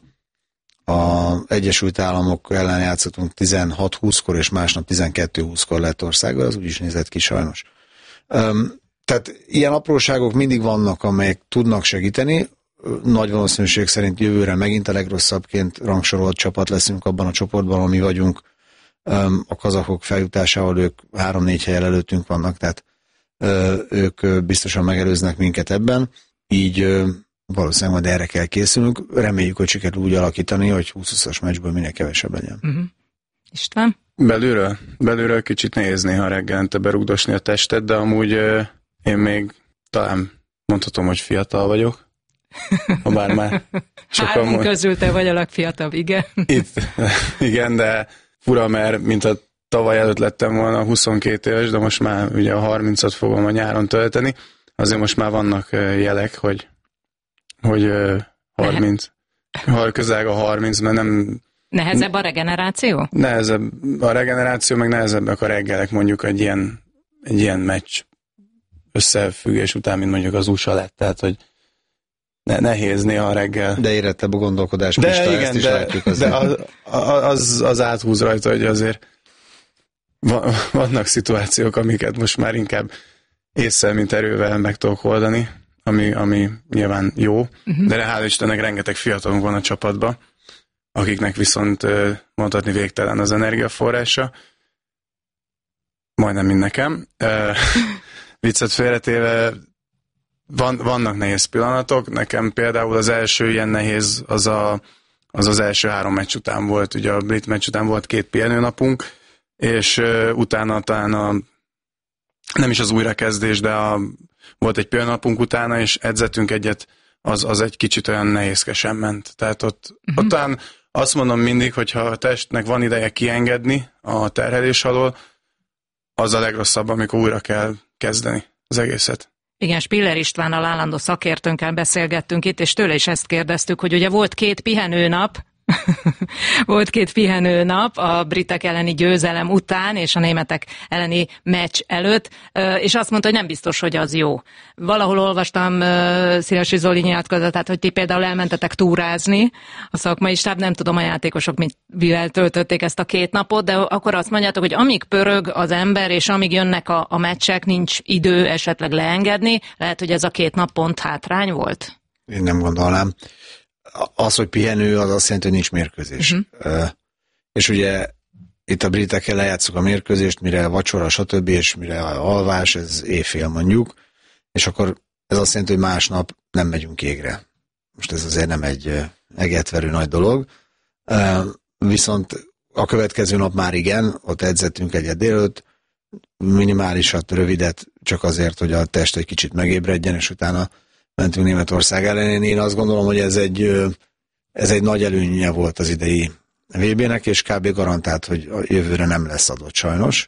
a Egyesült Államok ellen játszottunk tizenhat húszkor, és másnap tizenkettő húszkor Lettországgal, az úgy is nézett ki sajnos. Um, tehát ilyen apróságok mindig vannak, amelyek tudnak segíteni. Nagy valószínűség szerint jövőre megint a legrosszabbként rangsorolt csapat leszünk abban a csoportban, ahol mi vagyunk. A kazahok feljutásával ők három-négy helyen előttünk vannak, tehát ők biztosan megelőznek minket ebben. Így valószínűleg majd erre kell készülnünk. Reméljük, hogy sikerül úgy alakítani, hogy húsz-húszas meccsből minél kevesebb legyen.
Uh-huh. István?
Belülről? Belülről kicsit nehéz néha reggelente berugdosni a testet, de amúgy euh, én még talán mondhatom, hogy fiatal vagyok. Ha bár már sokan
Három
mond...
közül te vagy a legfiatalabb, igen.
Itt, igen, de fura, mert mint a tavaly előtt lettem volna huszonkét éves, de most már ugye a harmincat fogom a nyáron tölteni. Azért most már vannak jelek, hogy, hogy harminc, közel a harminc, mert nem...
Nehezebb a regeneráció?
Nehezebb a regeneráció, meg nehezebbek a reggelek, mondjuk egy ilyen, egy ilyen meccs összefüggés után, mint mondjuk az u es á lett, tehát, hogy ne, nehéz néha a reggel.
De érettebb a gondolkodás.
De
Pista,
igen,
ezt is
de,
látjuk
de az, az, az áthúz rajta, hogy azért vannak szituációk, amiket most már inkább ésszel, mint erővel meg tudok oldani, ami, ami nyilván jó, uh-huh. de hál' Istennek rengeteg fiatalunk van a csapatban, akiknek viszont mondhatni végtelen az energiaforrása. Majdnem mind nekem. Viccet félretéve, van, vannak nehéz pillanatok. Nekem például az első ilyen nehéz az a, az, az első három meccs után volt. Ugye a brit meccs után volt két pihenőnapunk, és utána talán a, nem is az újrakezdés, de a, volt egy pihenőnapunk utána, és edzettünk egyet, az, az egy kicsit olyan nehézkesen ment. Tehát ott, uh-huh. ott talán azt mondom mindig, hogy ha a testnek van ideje kiengedni a terhelés alól, az a legrosszabb, amikor újra kell kezdeni az egészet.
Igen, Spiller Istvánnal, állandó szakértőnkkel beszélgettünk itt, és tőle is ezt kérdeztük, hogy ugye volt két pihenőnap, volt két pihenőnap a britek elleni győzelem után, és a németek elleni meccs előtt, és azt mondta, hogy nem biztos, hogy az jó. Valahol olvastam Szilasi Zoli nyilatkozatát, hogy ti például elmentetek túrázni, a szakmai stáb, nem tudom a játékosok mivel töltötték ezt a két napot, de akkor azt mondjátok, hogy amíg pörög az ember, és amíg jönnek a, a meccsek, nincs idő esetleg leengedni, lehet, hogy ez a két nap pont hátrány volt?
Én nem gondolnám. Az, hogy pihenő, az azt jelenti, hogy nincs mérkőzés. Uh-huh. Uh, és ugye itt a britekkel lejátszuk a mérkőzést, mire vacsora, stb., és mire alvás, ez éjfél mondjuk, és akkor ez azt jelenti, hogy másnap nem megyünk égre. Most ez azért nem egy uh, egetverő nagy dolog. Uh, viszont a következő nap már igen, ott edzettünk egyet délőtt, minimálisat, rövidet, csak azért, hogy a test egy kicsit megébredjen, és utána mentünk Németország ellen. Én azt gondolom, hogy ez egy, ez egy nagy előnye volt az idei vé bének, és kb. Garantált, hogy a jövőre nem lesz adott sajnos.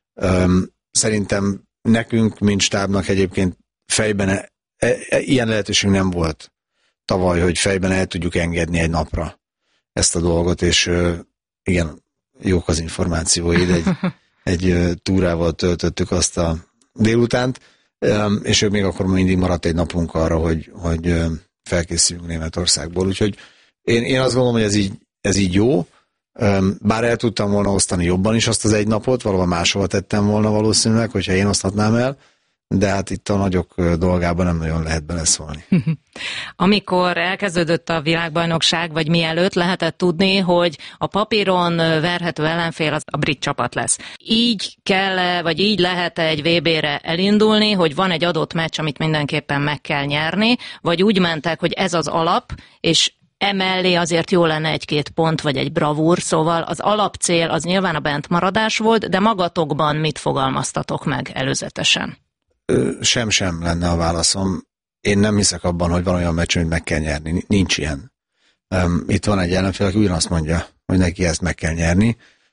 Szerintem nekünk, mint stábnak egyébként fejben e, e, ilyen lehetőség nem volt tavaly, hogy fejben el tudjuk engedni egy napra ezt a dolgot, és igen, jók az információid, egy, egy túrával töltöttük azt a délutánt, és ő még akkor mindig maradt egy napunk arra, hogy, hogy felkészüljünk Németországból. Úgyhogy én, én azt gondolom, hogy ez így, ez így jó, bár el tudtam volna osztani jobban is azt az egy napot, valahol máshova tettem volna valószínűleg, hogyha én oszthatnám el, de hát itt a nagyok dolgában nem nagyon lehet beleszólni.
Amikor elkezdődött a világbajnokság, vagy mielőtt lehetett tudni, hogy a papíron verhető ellenfél az a brit csapat lesz. Így kell, vagy így lehet egy vé bére elindulni, hogy van egy adott meccs, amit mindenképpen meg kell nyerni, vagy úgy mentek, hogy ez az alap, és emellé azért jó lenne egy-két pont, vagy egy bravúr, szóval az alapcél az nyilván a bentmaradás volt, de magatokban mit fogalmaztatok meg előzetesen?
Sem-sem lenne a válaszom. Én nem hiszek abban, hogy van olyan meccs, amit meg kell nyerni. Nincs ilyen. Itt van egy ellenfél, aki ugyanazt mondja, hogy neki ezt meg kell nyerni.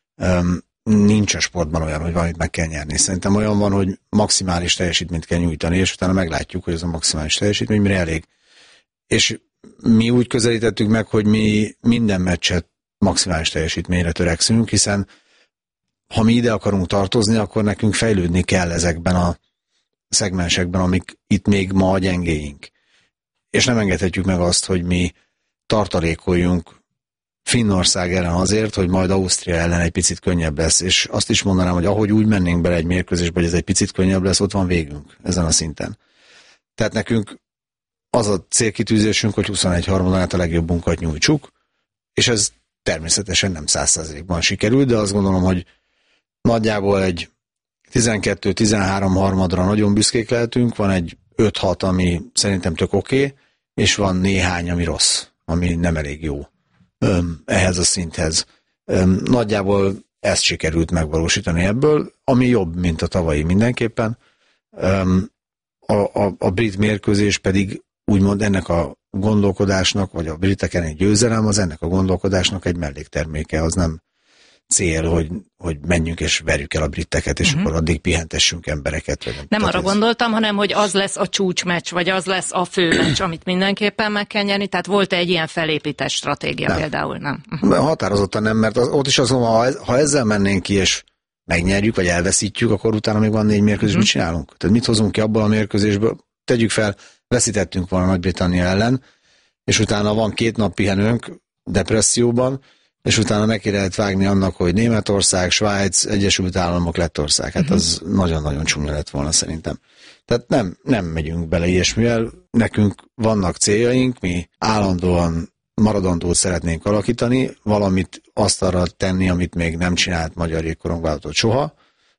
Nincs a sportban olyan, hogy valamit meg kell nyerni. Szerintem olyan van, hogy maximális teljesítményt kell nyújtani, és utána meglátjuk, hogy ez a maximális teljesítmény mire elég. És mi úgy közelítettük meg, hogy mi minden meccset maximális teljesítményre törekszünk, hiszen ha mi ide akarunk tartozni, akkor nekünk fejlődni kell ezekben a szegmensekben, amik itt még ma a gyengéink. És nem engedhetjük meg azt, hogy mi tartalékoljunk Finnország ellen azért, hogy majd Ausztria ellen egy picit könnyebb lesz. És azt is mondanám, hogy ahogy úgy mennénk bele egy mérkőzésbe, hogy ez egy picit könnyebb lesz, ott van végünk ezen a szinten. Tehát nekünk az a célkitűzésünk, hogy huszonegy harmadon át a legjobbunkat nyújtsuk, és ez természetesen nem száz százalékban sikerült, de azt gondolom, hogy nagyjából egy tizenkettő-tizenhárom harmadra nagyon büszkék lehetünk, van egy öt-hat, ami szerintem tök oké, okay, és van néhány, ami rossz, ami nem elég jó öm, ehhez a szinthez. Öm, nagyjából ezt sikerült megvalósítani ebből, ami jobb, mint a tavalyi mindenképpen. Öm, a, a, a brit mérkőzés pedig úgymond ennek a gondolkodásnak, vagy a briteken egy győzelem, az ennek a gondolkodásnak egy mellékterméke, az nem cél, hogy, hogy menjünk és verjük el a briteket, és uh-huh. akkor addig pihentessünk embereket. Vagy nem
nem arra
ez... gondoltam,
hanem hogy az lesz a csúcsmeccs, vagy az lesz a főmeccs, amit mindenképpen meg kell nyerni, tehát volt egy ilyen felépített stratégia
nem.
Például, nem?
Uh-huh. Határozottan nem, mert az, ott is az, ha, ha ezzel mennénk ki, és megnyerjük, vagy elveszítjük, akkor utána még van négy mérkőzés, uh-huh. mit csinálunk? Tehát mit hozunk ki abból a mérkőzésből? Tegyük fel, veszítettünk volna Nagy-Britannia ellen, és utána van két nap pihenőnk depresszióban, és utána neki lehet vágni annak, hogy Németország, Svájc, Egyesült Államok, Lettország. Hát uh-huh. az nagyon-nagyon csúnya lett volna szerintem. Tehát nem, nem megyünk bele ilyesmivel. Nekünk vannak céljaink, mi állandóan maradandót szeretnénk alakítani, valamit azt arra tenni, amit még nem csinált magyar jégkorongválogatott soha,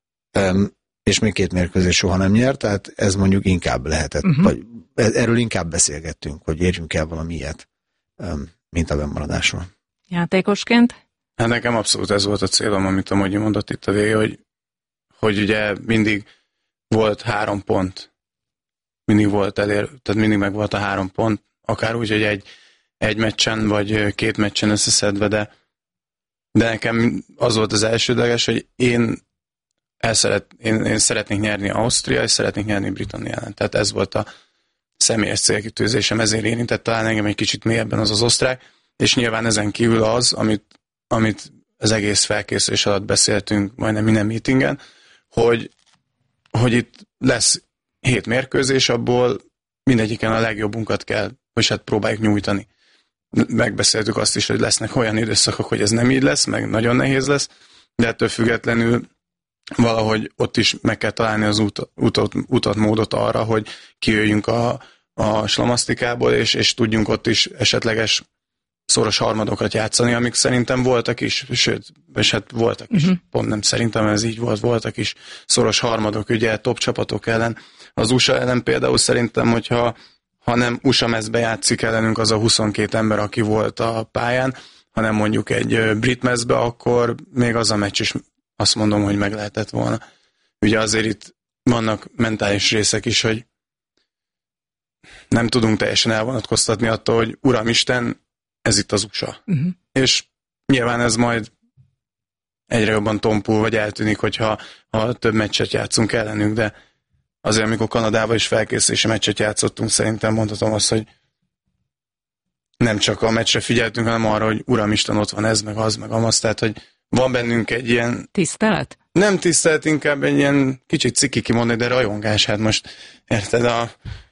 és még két mérkőzés soha nem nyert, tehát ez mondjuk inkább lehetett, uh-huh. vagy erről inkább beszélgettünk, hogy érjünk el valami ilyet, mint a bennmaradásról.
Játékosként?
Hát nekem abszolút ez volt a célom, amit a Mogyi mondott itt a vége, hogy, hogy ugye mindig volt három pont, mindig volt elér, tehát mindig meg volt a három pont, akár úgy, hogy egy, egy meccsen, vagy két meccsen összeszedve, de, de nekem az volt az elsődleges, hogy én, el szeret, én, én szeretnék nyerni Ausztria, és szeretnék nyerni Britannia ellen. Tehát ez volt a személyes célkitűzésem, ezért érintett talán engem egy kicsit mélyebben az az osztrák, és nyilván ezen kívül az, amit, amit az egész felkészülés alatt beszéltünk majdnem minden meetingen, hogy, hogy itt lesz hét mérkőzés, abból mindegyiken a legjobbunkat kell, és hát próbáljuk nyújtani. Megbeszéltük azt is, hogy lesznek olyan időszakok, hogy ez nem így lesz, meg nagyon nehéz lesz, de ettől függetlenül valahogy ott is meg kell találni az út, utat, utat, módot arra, hogy kijöjjünk a, a slamasztikából, és, és tudjunk ott is esetleges szoros harmadokat játszani, amik szerintem voltak is, sőt, és hát voltak is, uh-huh. pont nem szerintem ez így volt, voltak is szoros harmadok, ugye top csapatok ellen. Az u es á ellen például szerintem, hogyha ha nem u es á mezbe játszik ellenünk az a huszonkét ember, aki volt a pályán, hanem mondjuk egy brit mezbe, akkor még az a meccs is azt mondom, hogy meg lehetett volna. Ugye azért itt vannak mentális részek is, hogy nem tudunk teljesen elvonatkoztatni attól, hogy Uramisten, ez itt az u es á. Uh-huh. És nyilván ez majd egyre jobban tompul, vagy eltűnik, hogyha ha több meccset játszunk ellenünk, de azért, amikor Kanadával is felkészülési meccset játszottunk, szerintem mondhatom azt, hogy nem csak a meccsre figyeltünk, hanem arra, hogy Uramisten, ott van ez, meg az, meg amaz, tehát, hogy van bennünk egy ilyen...
Tisztelet?
Nem tisztelet, inkább egy ilyen kicsit ciki kimondani, de rajongás, hát most érted a...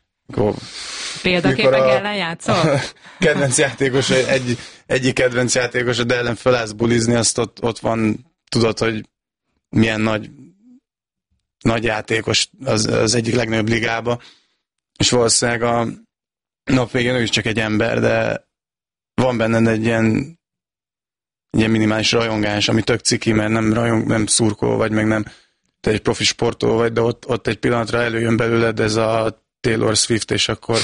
Példaképek ellen játszol?
Kedvenc játékos, egy, egyik kedvenc játékos, de ellen fölállsz bulizni, azt ott, ott van, tudod, hogy milyen nagy, nagy játékos az, az egyik legnagyobb ligába, és valószínűleg a nap végén ő is csak egy ember, de van benned egy ilyen, egy ilyen minimális rajongás, ami tök ciki, mert nem rajong, nem szurkol vagy, meg nem te egy profi sportoló vagy, de ott, ott egy pillanatra előjön belőled ez a Taylor Swift, és akkor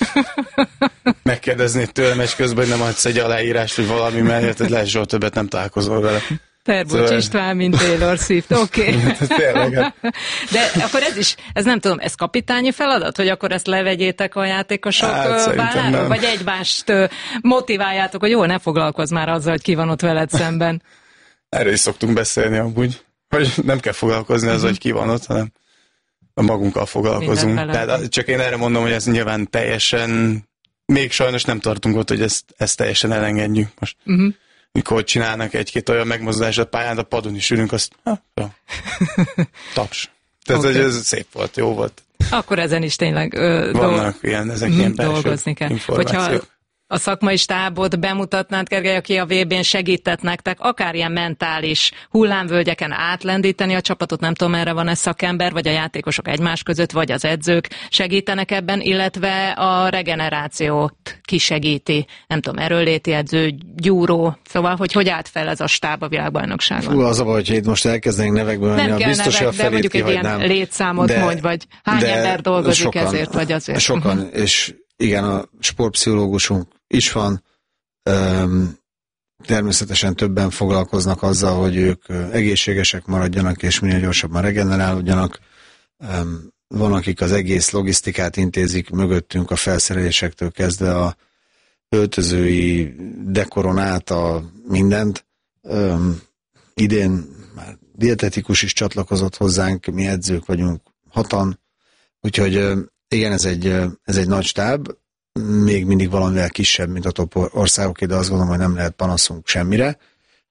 megkérdeznéd tőle meccs közben, hogy nem adsz egy aláírást, hogy valami mellett, lehet, soha többet nem találkozol vele.
Terbocs szóval... István, mint Taylor Swift, oké. Okay. De akkor ez is, ez nem tudom, ez kapitányi feladat, hogy akkor ezt levegyétek a játékosok hát, vállára, vagy egymást motiváljátok, hogy jó, ne foglalkozz már azzal, hogy ki van ott veled szemben.
Erről is szoktunk beszélni amúgy, hogy nem kell foglalkozni azzal, uh-huh. hogy ki van ott, hanem magunkkal foglalkozunk. Tehát csak én erre mondom, hogy ez nyilván teljesen, még sajnos nem tartunk ott, hogy ezt, ezt teljesen elengedjük most. Uh-huh. Mikor csinálnak egy-két olyan megmozdulást a pályán, a padon is ülünk, azt ha, ha. Taps. Tehát okay. ez szép volt, jó volt.
Akkor ezen is tényleg ö,
vannak dolg... ilyen, ezek ilyen
dolgozni kell. Hogyha a szakmai stábot bemutatnád, Gergely, aki a vé bén segített nektek, akár ilyen mentális hullámvölgyeken átlendíteni a csapatot, nem tudom, erre van ez szakember, vagy a játékosok egymás között, vagy az edzők segítenek ebben, illetve a regenerációt kisegíti, nem tudom, erőléti edző, gyúró, szóval, hogy hogy állt fel ez a stáb a világbajnokságon?
Fú, az a baj, hogy itt most elkezdenénk nevekből menni,
nem kell
biztos,
nevek, de mondjuk egy ilyen létszámot de, mondj, vagy hány de ember dolgozik sokan, ezért, vagy azért.
Sokan, uh-huh. és igen, a sportpszichológusunk is van, természetesen többen foglalkoznak azzal, hogy ők egészségesek maradjanak, és minél gyorsabban regenerálódjanak. Van, akik az egész logisztikát intézik mögöttünk, a felszerelésektől kezdve a öltözői dekoron át a mindent. Idén már dietetikus is csatlakozott hozzánk, mi edzők vagyunk hatan, úgyhogy igen, ez egy, ez egy nagy stáb, még mindig valamivel kisebb, mint a top országoké, de azt gondolom, hogy nem lehet panaszunk semmire.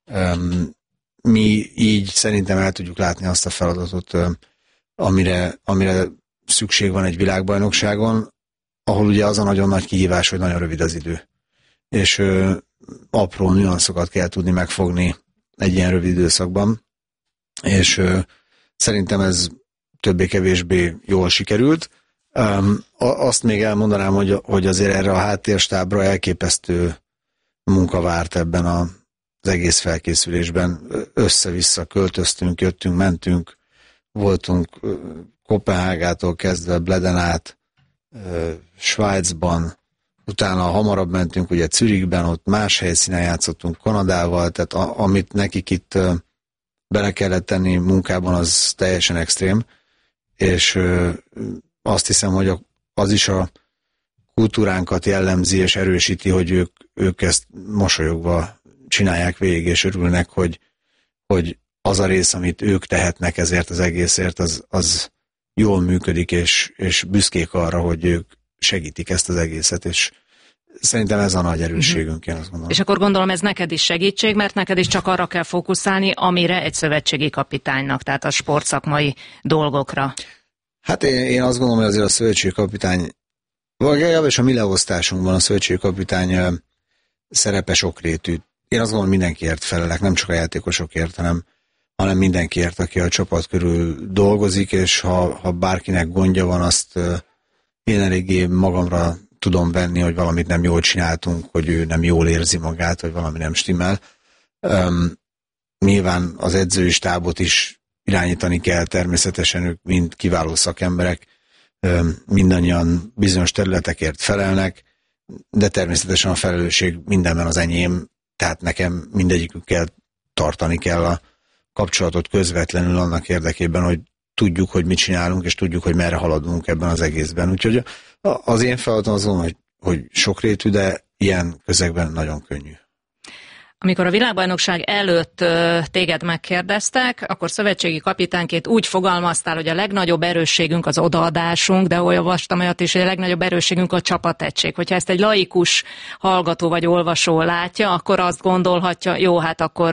Mi így szerintem el tudjuk látni azt a feladatot, amire, amire szükség van egy világbajnokságon, ahol ugye az a nagyon nagy kihívás, hogy nagyon rövid az idő. És ö, apró nüanszokat kell tudni megfogni egy ilyen rövid időszakban, és ö, szerintem ez többé-kevésbé jól sikerült. Um, azt még elmondanám, hogy, hogy azért erre a háttérstábra elképesztő munka várt ebben a, az egész felkészülésben. Össze-vissza költöztünk, jöttünk, mentünk, voltunk Kopenhágától kezdve Bleden át, Svájcban, utána hamarabb mentünk, ugye Zürichben, ott más helyszínen játszottunk Kanadával, tehát a, amit nekik itt bele kellett tenni munkában, az teljesen extrém, és azt hiszem, hogy az is a kultúránkat jellemzi és erősíti, hogy ők, ők ezt mosolyogva csinálják végig, és örülnek, hogy, hogy az a rész, amit ők tehetnek ezért az egészért, az, az jól működik, és, és büszkék arra, hogy ők segítik ezt az egészet, és szerintem ez a nagy erősségünk, én azt gondolom.
És akkor gondolom, ez neked is segítség, mert neked is csak arra kell fókuszálni, amire egy szövetségi kapitánynak, tehát a sportszakmai dolgokra.
Hát én, én azt gondolom, hogy azért a szövetségi kapitány, vagy legalábbis a mi leosztásunkban a szövetségi kapitány szerepe sokrétű. Én azt gondolom, hogy mindenkiért felelek, nem csak a játékosokért, hanem, hanem mindenkiért, aki a csapat körül dolgozik, és ha, ha bárkinek gondja van, azt én eléggé magamra tudom venni, hogy valamit nem jól csináltunk, hogy ő nem jól érzi magát, vagy valami nem stimmel. Um, nyilván az edzői stábot is irányítani kell, természetesen ők mind kiváló szakemberek, um, mindannyian bizonyos területekért felelnek, de természetesen a felelősség mindenben az enyém, tehát nekem mindegyikükkel tartani kell a kapcsolatot közvetlenül annak érdekében, hogy tudjuk, hogy mit csinálunk, és tudjuk, hogy merre haladunk ebben az egészben. Úgyhogy az én feladatom azon, hogy, hogy sokrétű, de ilyen közegben nagyon könnyű.
Amikor a világbajnokság előtt téged megkérdeztek, akkor szövetségi kapitányként úgy fogalmaztál, hogy a legnagyobb erősségünk az odaadásunk, de olvastam olyat is, hogy a legnagyobb erősségünk a csapategység. Hogyha ezt egy laikus hallgató vagy olvasó látja, akkor azt gondolhatja, jó, hát akkor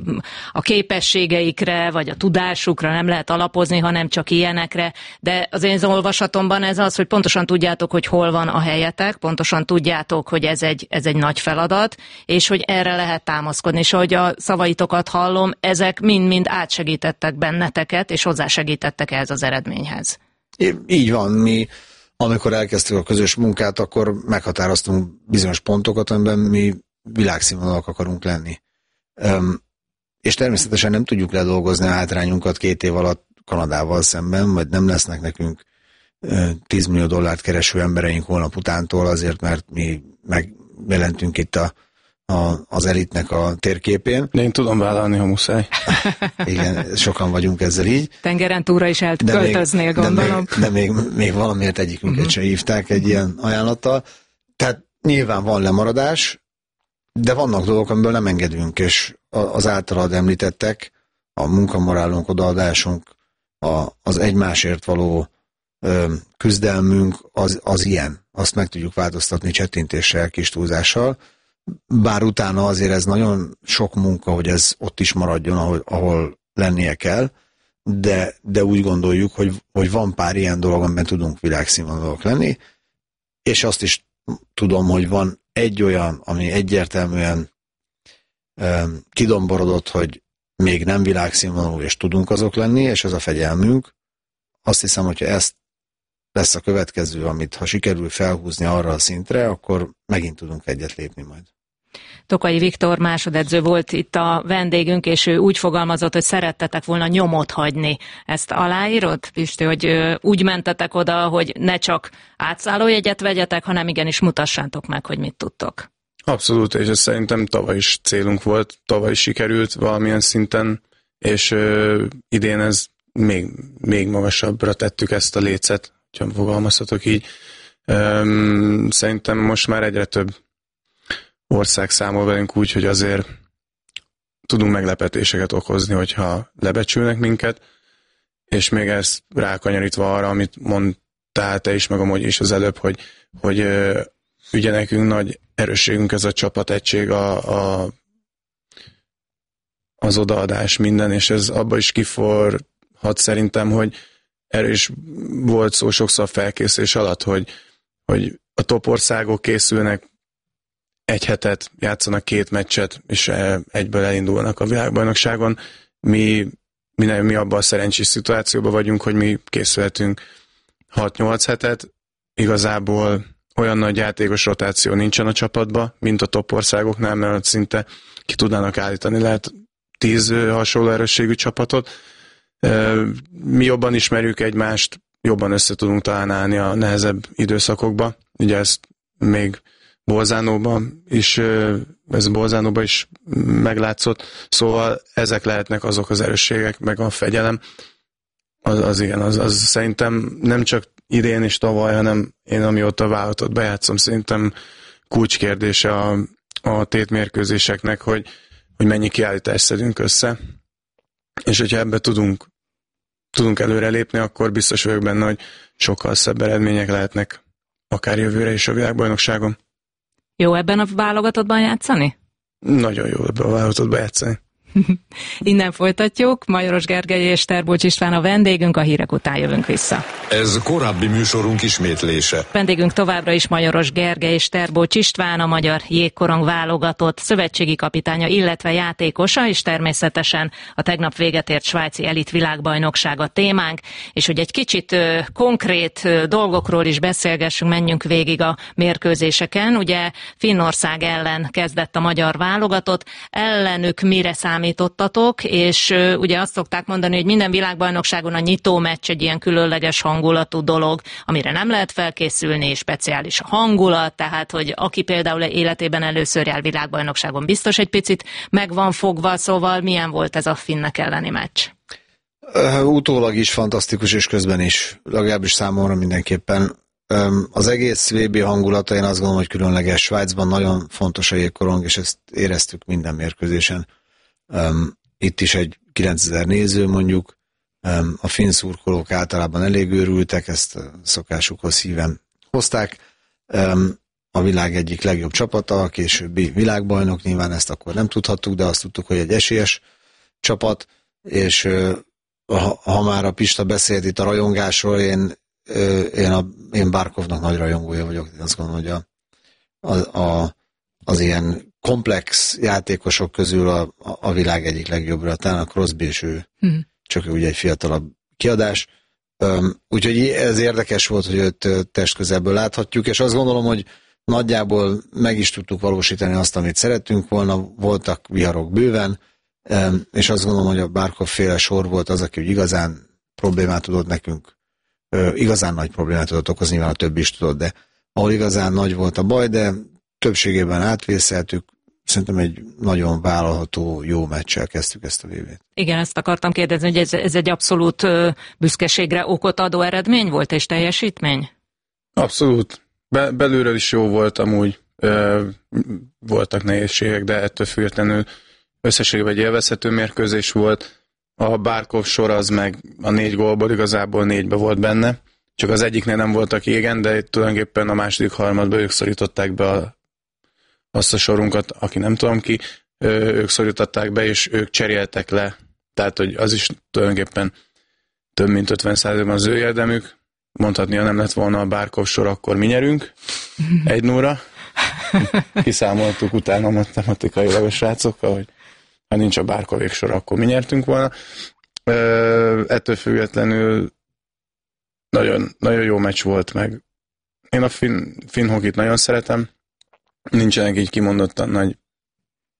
a képességeikre, vagy a tudásukra nem lehet alapozni, hanem csak ilyenekre. De az én olvasatomban ez az, hogy pontosan tudjátok, hogy hol van a helyetek, pontosan tudjátok, hogy ez egy, ez egy nagy feladat, és hogy erre lehet támaszkodni, és ahogy a szavaitokat hallom, ezek mind-mind átsegítettek benneteket, és hozzásegítettek ehhez az eredményhez.
Így van, mi amikor elkezdtük a közös munkát, akkor meghatároztunk bizonyos pontokat, amiben mi világszínvonalak akarunk lenni. Üm, és természetesen nem tudjuk ledolgozni a hátrányunkat két év alatt Kanadával szemben, vagy nem lesznek nekünk tíz millió dollárt kereső embereink holnap utántól, azért, mert mi megjelentünk itt a A, az elitnek a térképén.
De én tudom vállalni, ha muszáj.
Igen, sokan vagyunk ezzel így.
Tengeren túlra is elköltöznél, gondolom.
De még, de még, még valamiért egyikünket uh-huh. sem hívták egy ilyen ajánlattal. Tehát nyilván van lemaradás, de vannak dolgok, amiből nem engedünk, és az általad említettek, a munkamorálunk, odaadásunk, a, az egymásért való ö, küzdelmünk, az, az ilyen. Azt meg tudjuk változtatni csettintéssel, kis túlzással. Bár utána azért ez nagyon sok munka, hogy ez ott is maradjon, ahol, ahol lennie kell, de, de úgy gondoljuk, hogy, hogy van pár ilyen dolog, amiben tudunk világszínvonalak lenni, és azt is tudom, hogy van egy olyan, ami egyértelműen um, kidomborodott, hogy még nem világszínvonalú, és tudunk azok lenni, és ez a fegyelmünk. Azt hiszem, hogyha ezt lesz a következő, amit ha sikerül felhúzni arra a szintre, akkor megint tudunk egyet lépni majd.
Tokai Viktor másodedző volt itt a vendégünk, és ő úgy fogalmazott, hogy szerettetek volna nyomot hagyni. Ezt aláírod, Pisti, hogy úgy mentetek oda, hogy ne csak átszállójegyet vegyetek, hanem igenis mutassátok meg, hogy mit tudtok.
Abszolút, és ez szerintem tavaly is célunk volt, tavaly is sikerült valamilyen szinten, és ö, idén ez még, még magasabbra tettük ezt a lécet, ha fogalmazhatok így. Ö, szerintem most már egyre több ország számol velünk úgy, hogy azért tudunk meglepetéseket okozni, hogyha lebecsülnek minket, és még ezt rákanyarítva arra, amit mondtál te is, meg amúgy is az előbb, hogy, hogy ö, ugye nekünk nagy erősségünk ez a csapategység, a, a, az odaadás, minden, és ez abba is kiforhat szerintem, hogy erről is volt szó sokszor a felkészülés alatt, hogy, hogy a top országok készülnek, egy hetet játszanak két meccset, és egyből elindulnak a világbajnokságon. Mi, mi, mi abban a szerencsés szituációban vagyunk, hogy mi készülhetünk hat-nyolc hetet, igazából olyan nagy játékos rotáció nincsen a csapatban, mint a top országoknál, mert szinte ki tudnának állítani, lehet tíz hasonló erősségű csapatot. Mi jobban ismerjük egymást, jobban össze tudunk talán állni a nehezebb időszakokba. Ugye ezt még Bolzánóban is, ez Bolzánóban is meglátszott, szóval ezek lehetnek azok az erősségek, meg a fegyelem. Az, az igen, az, az szerintem nem csak idén és tavaly, hanem én amióta vállalatot bejátszom, szerintem kulcskérdése a, a tétmérkőzéseknek, hogy, hogy mennyi kiállítást szedünk össze, és hogyha ebbe tudunk, tudunk előrelépni, akkor biztos vagyok benne, hogy sokkal szebb eredmények lehetnek akár jövőre is a világbajnokságon.
Jó ebben a válogatottban játszani?
Nagyon jó ebben a válogatottban játszani.
Innen folytatjuk. Majoros Gergely és Terbolcs István a vendégünk, a hírek után jövünk vissza.
Ez korábbi műsorunk ismétlése.
Vendégünk továbbra is Majoros Gergely és Terbolcs István, a magyar jégkorong válogatott szövetségi kapitánya, illetve játékosa, és természetesen a tegnap véget ért svájci elit világbajnokság a témánk, és hogy egy kicsit ö, konkrét ö, dolgokról is beszélgessünk, menjünk végig a mérkőzéseken. Ugye Finnország ellen kezdett a magyar válogatott, ellenük mire számítottatok, és ö, ugye azt szokták mondani, hogy minden világbajnokságon a nyitó meccs egy ilyen különleges hangulatú dolog, amire nem lehet felkészülni, és speciális a hangulat, tehát, hogy aki például életében először jár világbajnokságon, biztos egy picit meg van fogva, szóval milyen volt ez a finnek elleni meccs?
Uh, utólag is fantasztikus, és közben is, legalábbis számomra mindenképpen. Um, az egész vé bé hangulata, én azt gondolom, hogy különleges. Svájcban nagyon fontos a jégkorong, és ezt éreztük minden mérkőzésen. Um, itt is egy kilencezer néző mondjuk, um, a finn szurkolók általában elég őrültek, ezt a szokásukhoz híven hozták. Um, a világ egyik legjobb csapata, a későbbi világbajnok, nyilván ezt akkor nem tudhattuk, de azt tudtuk, hogy egy esélyes csapat, és uh, ha, ha már a Pista beszélt itt a rajongásról, én, uh, én, a, én Barkovnak nagy rajongója vagyok, én azt gondolom, hogy a, a, a, az ilyen komplex játékosok közül a, a világ egyik legjobbra, talán a Crosby, és ő hmm. csak ugye egy fiatalabb kiadás. Um, úgyhogy ez érdekes volt, hogy őt testközelből láthatjuk, és azt gondolom, hogy nagyjából meg is tudtuk valósítani azt, amit szerettünk volna, voltak viharok bőven, um, és azt gondolom, hogy a Barkov féle sor volt az, aki igazán problémát tudott nekünk, uh, igazán nagy problémát tudott okozni, nyilván a többi is tudott, de ahol igazán nagy volt a baj, de többségében átvészeltük. Szerintem egy nagyon vállalható, jó meccsel kezdtük ezt a vé bét.
Igen, ezt akartam kérdezni, hogy ez, ez egy abszolút ö, büszkeségre okot adó eredmény volt, és teljesítmény?
Abszolút. Be, belülről is jó volt amúgy. Ö, voltak nehézségek, de ettől függetlenül összességében egy élvezhető mérkőzés volt. A Barkov sor az meg a négy gólból igazából négybe volt benne. Csak az egyiknél nem voltak égen, de tulajdonképpen a második harmadban ők szorították be a azt a sorunkat, aki nem tudom ki, ők szorították be, és ők cseréltek le. Tehát, hogy az is tulajdonképpen több mint ötven százalékban az ő érdemük. Mondhatni, ha nem lett volna a Barkov sor, akkor mi nyerünk egy nulla. Kiszámoltuk utána matematikailag a srácokkal, hogy ha nincs a Barkovék sor, akkor mi nyertünk volna. Ettől függetlenül nagyon, nagyon jó meccs volt meg. Én a finn, finn hokit nagyon szeretem. Nincsenek így kimondottan nagy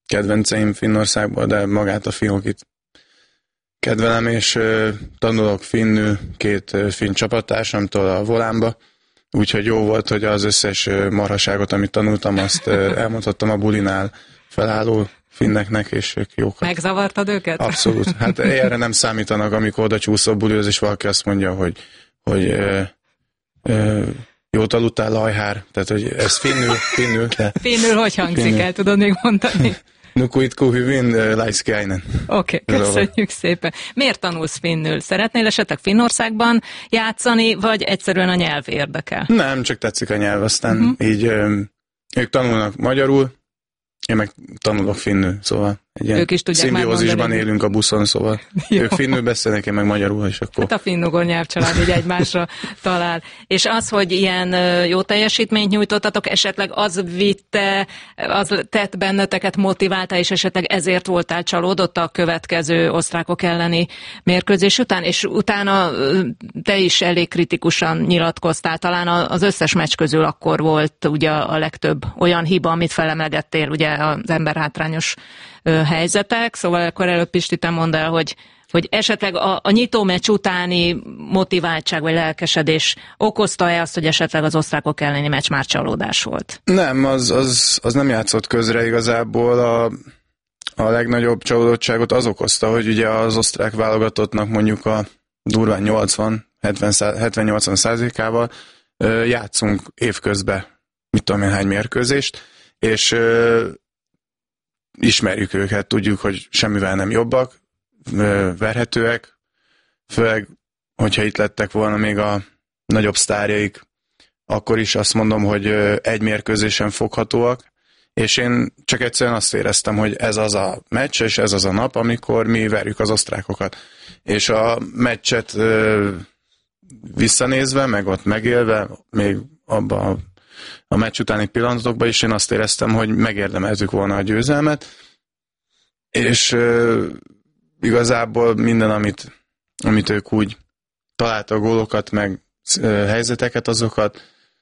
kedvenceim Finnországból, de magát a finnhokit kedvelem, és uh, tanulok finnül két uh, finn csapattársamtól a Volánba, úgyhogy jó volt, hogy az összes uh, marhaságot, amit tanultam, azt uh, elmondhattam a bulinál felálló finneknek, és ők jók.
Megzavartad őket?
Abszolút. Hát erre nem számítanak, amikor oda csúszol bulihoz, és valaki azt mondja, hogy, hogy uh, uh, jót aludtál, lajhár, tehát hogy ez finnül, finnül. De
finnül hogy hangzik, finnül. El tudod még mondani?
Nukuitku hyvin laiskiainen.
Oké, okay, köszönjük szépen. Miért tanulsz finnül? Szeretnél esetleg Finnországban játszani, vagy egyszerűen a nyelv érdekel?
Nem, csak tetszik a nyelv, aztán uh-huh. így ők tanulnak magyarul, én meg tanulok finnül, szóval egy ilyen szimbiózisban élünk a buszon, szóval jó. Ők finnül beszélnek, én meg magyarul, és akkor...
Hát a finn-ugor nyelvcsalád így egymásra talál. És az, hogy ilyen jó teljesítményt nyújtottatok, esetleg az vitte, az tett benneteket, motiválta, és esetleg ezért voltál csalódott a következő osztrákok elleni mérkőzés után, és utána te is elég kritikusan nyilatkoztál, talán az összes meccs közül akkor volt ugye a legtöbb olyan hiba, amit felemlegettél, ugye az emberhátrányos helyzetek, szóval akkor előbb Pisti, te mondd el, hogy, hogy esetleg a, a nyitó meccs utáni motiváltság vagy lelkesedés okozta-e azt, hogy esetleg az osztrákok elleni meccs már csalódás volt?
Nem, az, az, az nem játszott közre igazából. A, a legnagyobb csalódottságot az okozta, hogy ugye az osztrák válogatottnak mondjuk a durván nyolcvan hetven-nyolcvan százalékával játszunk évközben, mit tudom én hány mérkőzést, és ismerjük őket, tudjuk, hogy semmivel nem jobbak, verhetőek, főleg, hogyha itt lettek volna még a nagyobb sztárjaik, akkor is azt mondom, hogy egy mérkőzésen foghatóak, és én csak egyszerűen azt éreztem, hogy ez az a meccs, és ez az a nap, amikor mi verjük az osztrákokat. És a meccset visszanézve, meg ott megélve, még abban a a meccs utáni pillanatokban is én azt éreztem, hogy megérdemeltük volna a győzelmet, és uh, igazából minden, amit, amit ők úgy találtak, gólokat, meg uh, helyzeteket, azokat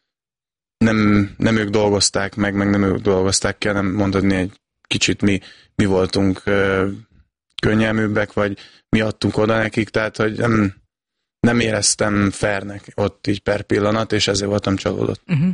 nem, nem ők dolgozták meg, meg nem ők dolgozták ki, hanem mondani egy kicsit mi, mi voltunk uh, könnyelműbbek, vagy mi adtunk oda nekik, tehát hogy nem, nem éreztem fairnek ott így per pillanat, és ezért voltam csalódott. Uh-huh.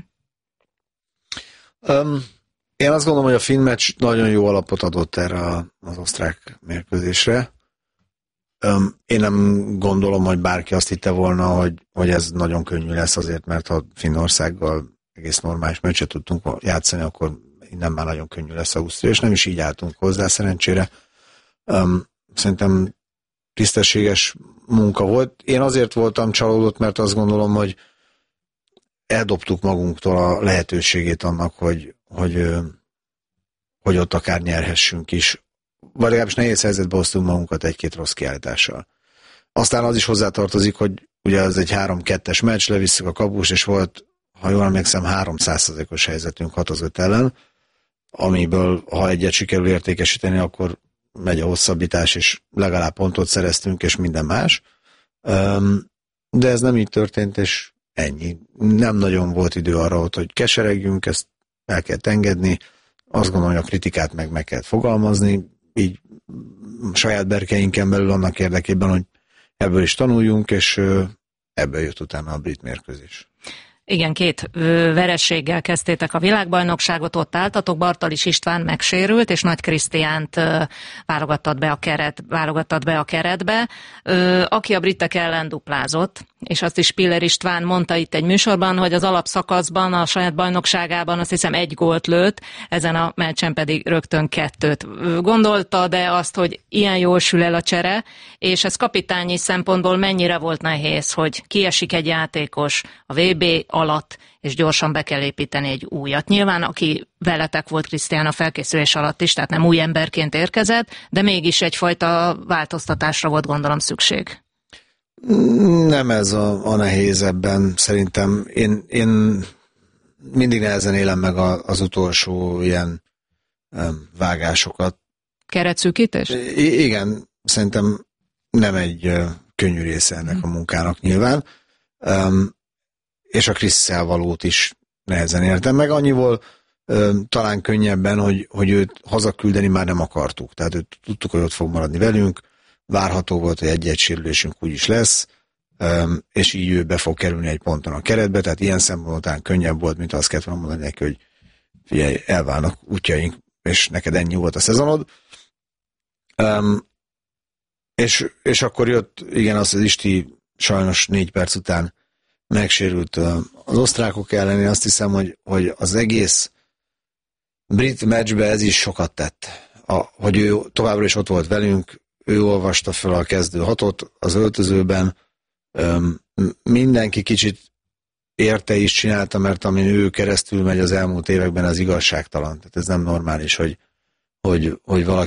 Um, én azt gondolom, hogy a finn meccs nagyon jó alapot adott erre az osztrák mérkőzésre. Um, én nem gondolom, hogy bárki azt hitte volna, hogy, hogy ez nagyon könnyű lesz azért, mert ha Finnországgal egész normális meccset tudtunk játszani, akkor innen már nagyon könnyű lesz Ausztria, és nem is így álltunk hozzá szerencsére. Um, szerintem tisztességes munka volt. Én azért voltam csalódott, mert azt gondolom, hogy eldobtuk magunktól a lehetőségét annak, hogy, hogy, hogy ott akár nyerhessünk is. Vagy legalábbis nehéz helyzetbe hoztunk magunkat egy-két rossz kiállítással. Aztán az is hozzátartozik, hogy ugye ez egy három-kettes meccs, levisszük a kapus, és volt, ha jól emlékszem, háromszáz százalékos helyzetünk hat az öt ellen, amiből, ha egyet sikerül értékesíteni, akkor megy a hosszabbítás, és legalább pontot szereztünk, és minden más. De ez nem így történt, és ennyi. Nem nagyon volt idő arra ott, hogy keseregjünk, ezt el kell engedni. Azt gondolom, hogy a kritikát meg meg kell fogalmazni, így saját berkeinken belül annak érdekében, hogy ebből is tanuljunk, és ebből jött utána a brit mérkőzés.
Igen, két vereséggel kezdtétek a világbajnokságot, ott álltatok, Bartalis István megsérült, és Nagy Krisztiánt válogattad be a keret, válogattad be a keretbe, aki a britek ellen duplázott, és azt is Piller István mondta itt egy műsorban, hogy az alapszakaszban, a saját bajnokságában azt hiszem egy gólt lőtt, ezen a meccsen pedig rögtön kettőt. Gondolta, de azt, hogy ilyen jól sül el a csere, és ez kapitányi szempontból mennyire volt nehéz, hogy kiesik egy játékos a vé bé alatt, és gyorsan be kell építeni egy újat. Nyilván, aki veletek volt Krisztián a felkészülés alatt is, tehát nem új emberként érkezett, de mégis egyfajta változtatásra volt, gondolom, szükség.
Nem ez a, a nehéz ebben, szerintem. Én, én mindig nehezen élem meg a, az utolsó ilyen um, vágásokat.
Keretszűkítés?
I- igen, szerintem nem egy uh, könnyű része ennek hmm. a munkának nyilván. Um, és a Krisszel valót is nehezen értem meg. Annyiból talán könnyebben, hogy, hogy őt hazaküldeni már nem akartuk. Tehát őt tudtuk, hogy ott fog maradni velünk, várható volt, hogy egy-egy sérülésünk úgyis lesz, és így ő be fog kerülni egy ponton a keretbe, tehát ilyen szempontból talán könnyebb volt, mint azt kellett volna mondani neki, hogy figyelj, elválnak útjaink, és neked ennyi volt a szezonod. Um, és, és akkor jött, igen, az, az Isti sajnos négy perc után megsérült az osztrákok ellen. Én azt hiszem, hogy, hogy az egész brit meccsbe ez is sokat tett. A, hogy ő továbbra is ott volt velünk, ő olvasta fel a kezdő hatot az öltözőben, um, mindenki kicsit érte is csinálta, mert amin ő keresztül megy az elmúlt években, az igazságtalan. Tehát ez nem normális, hogy, hogy, hogy valaki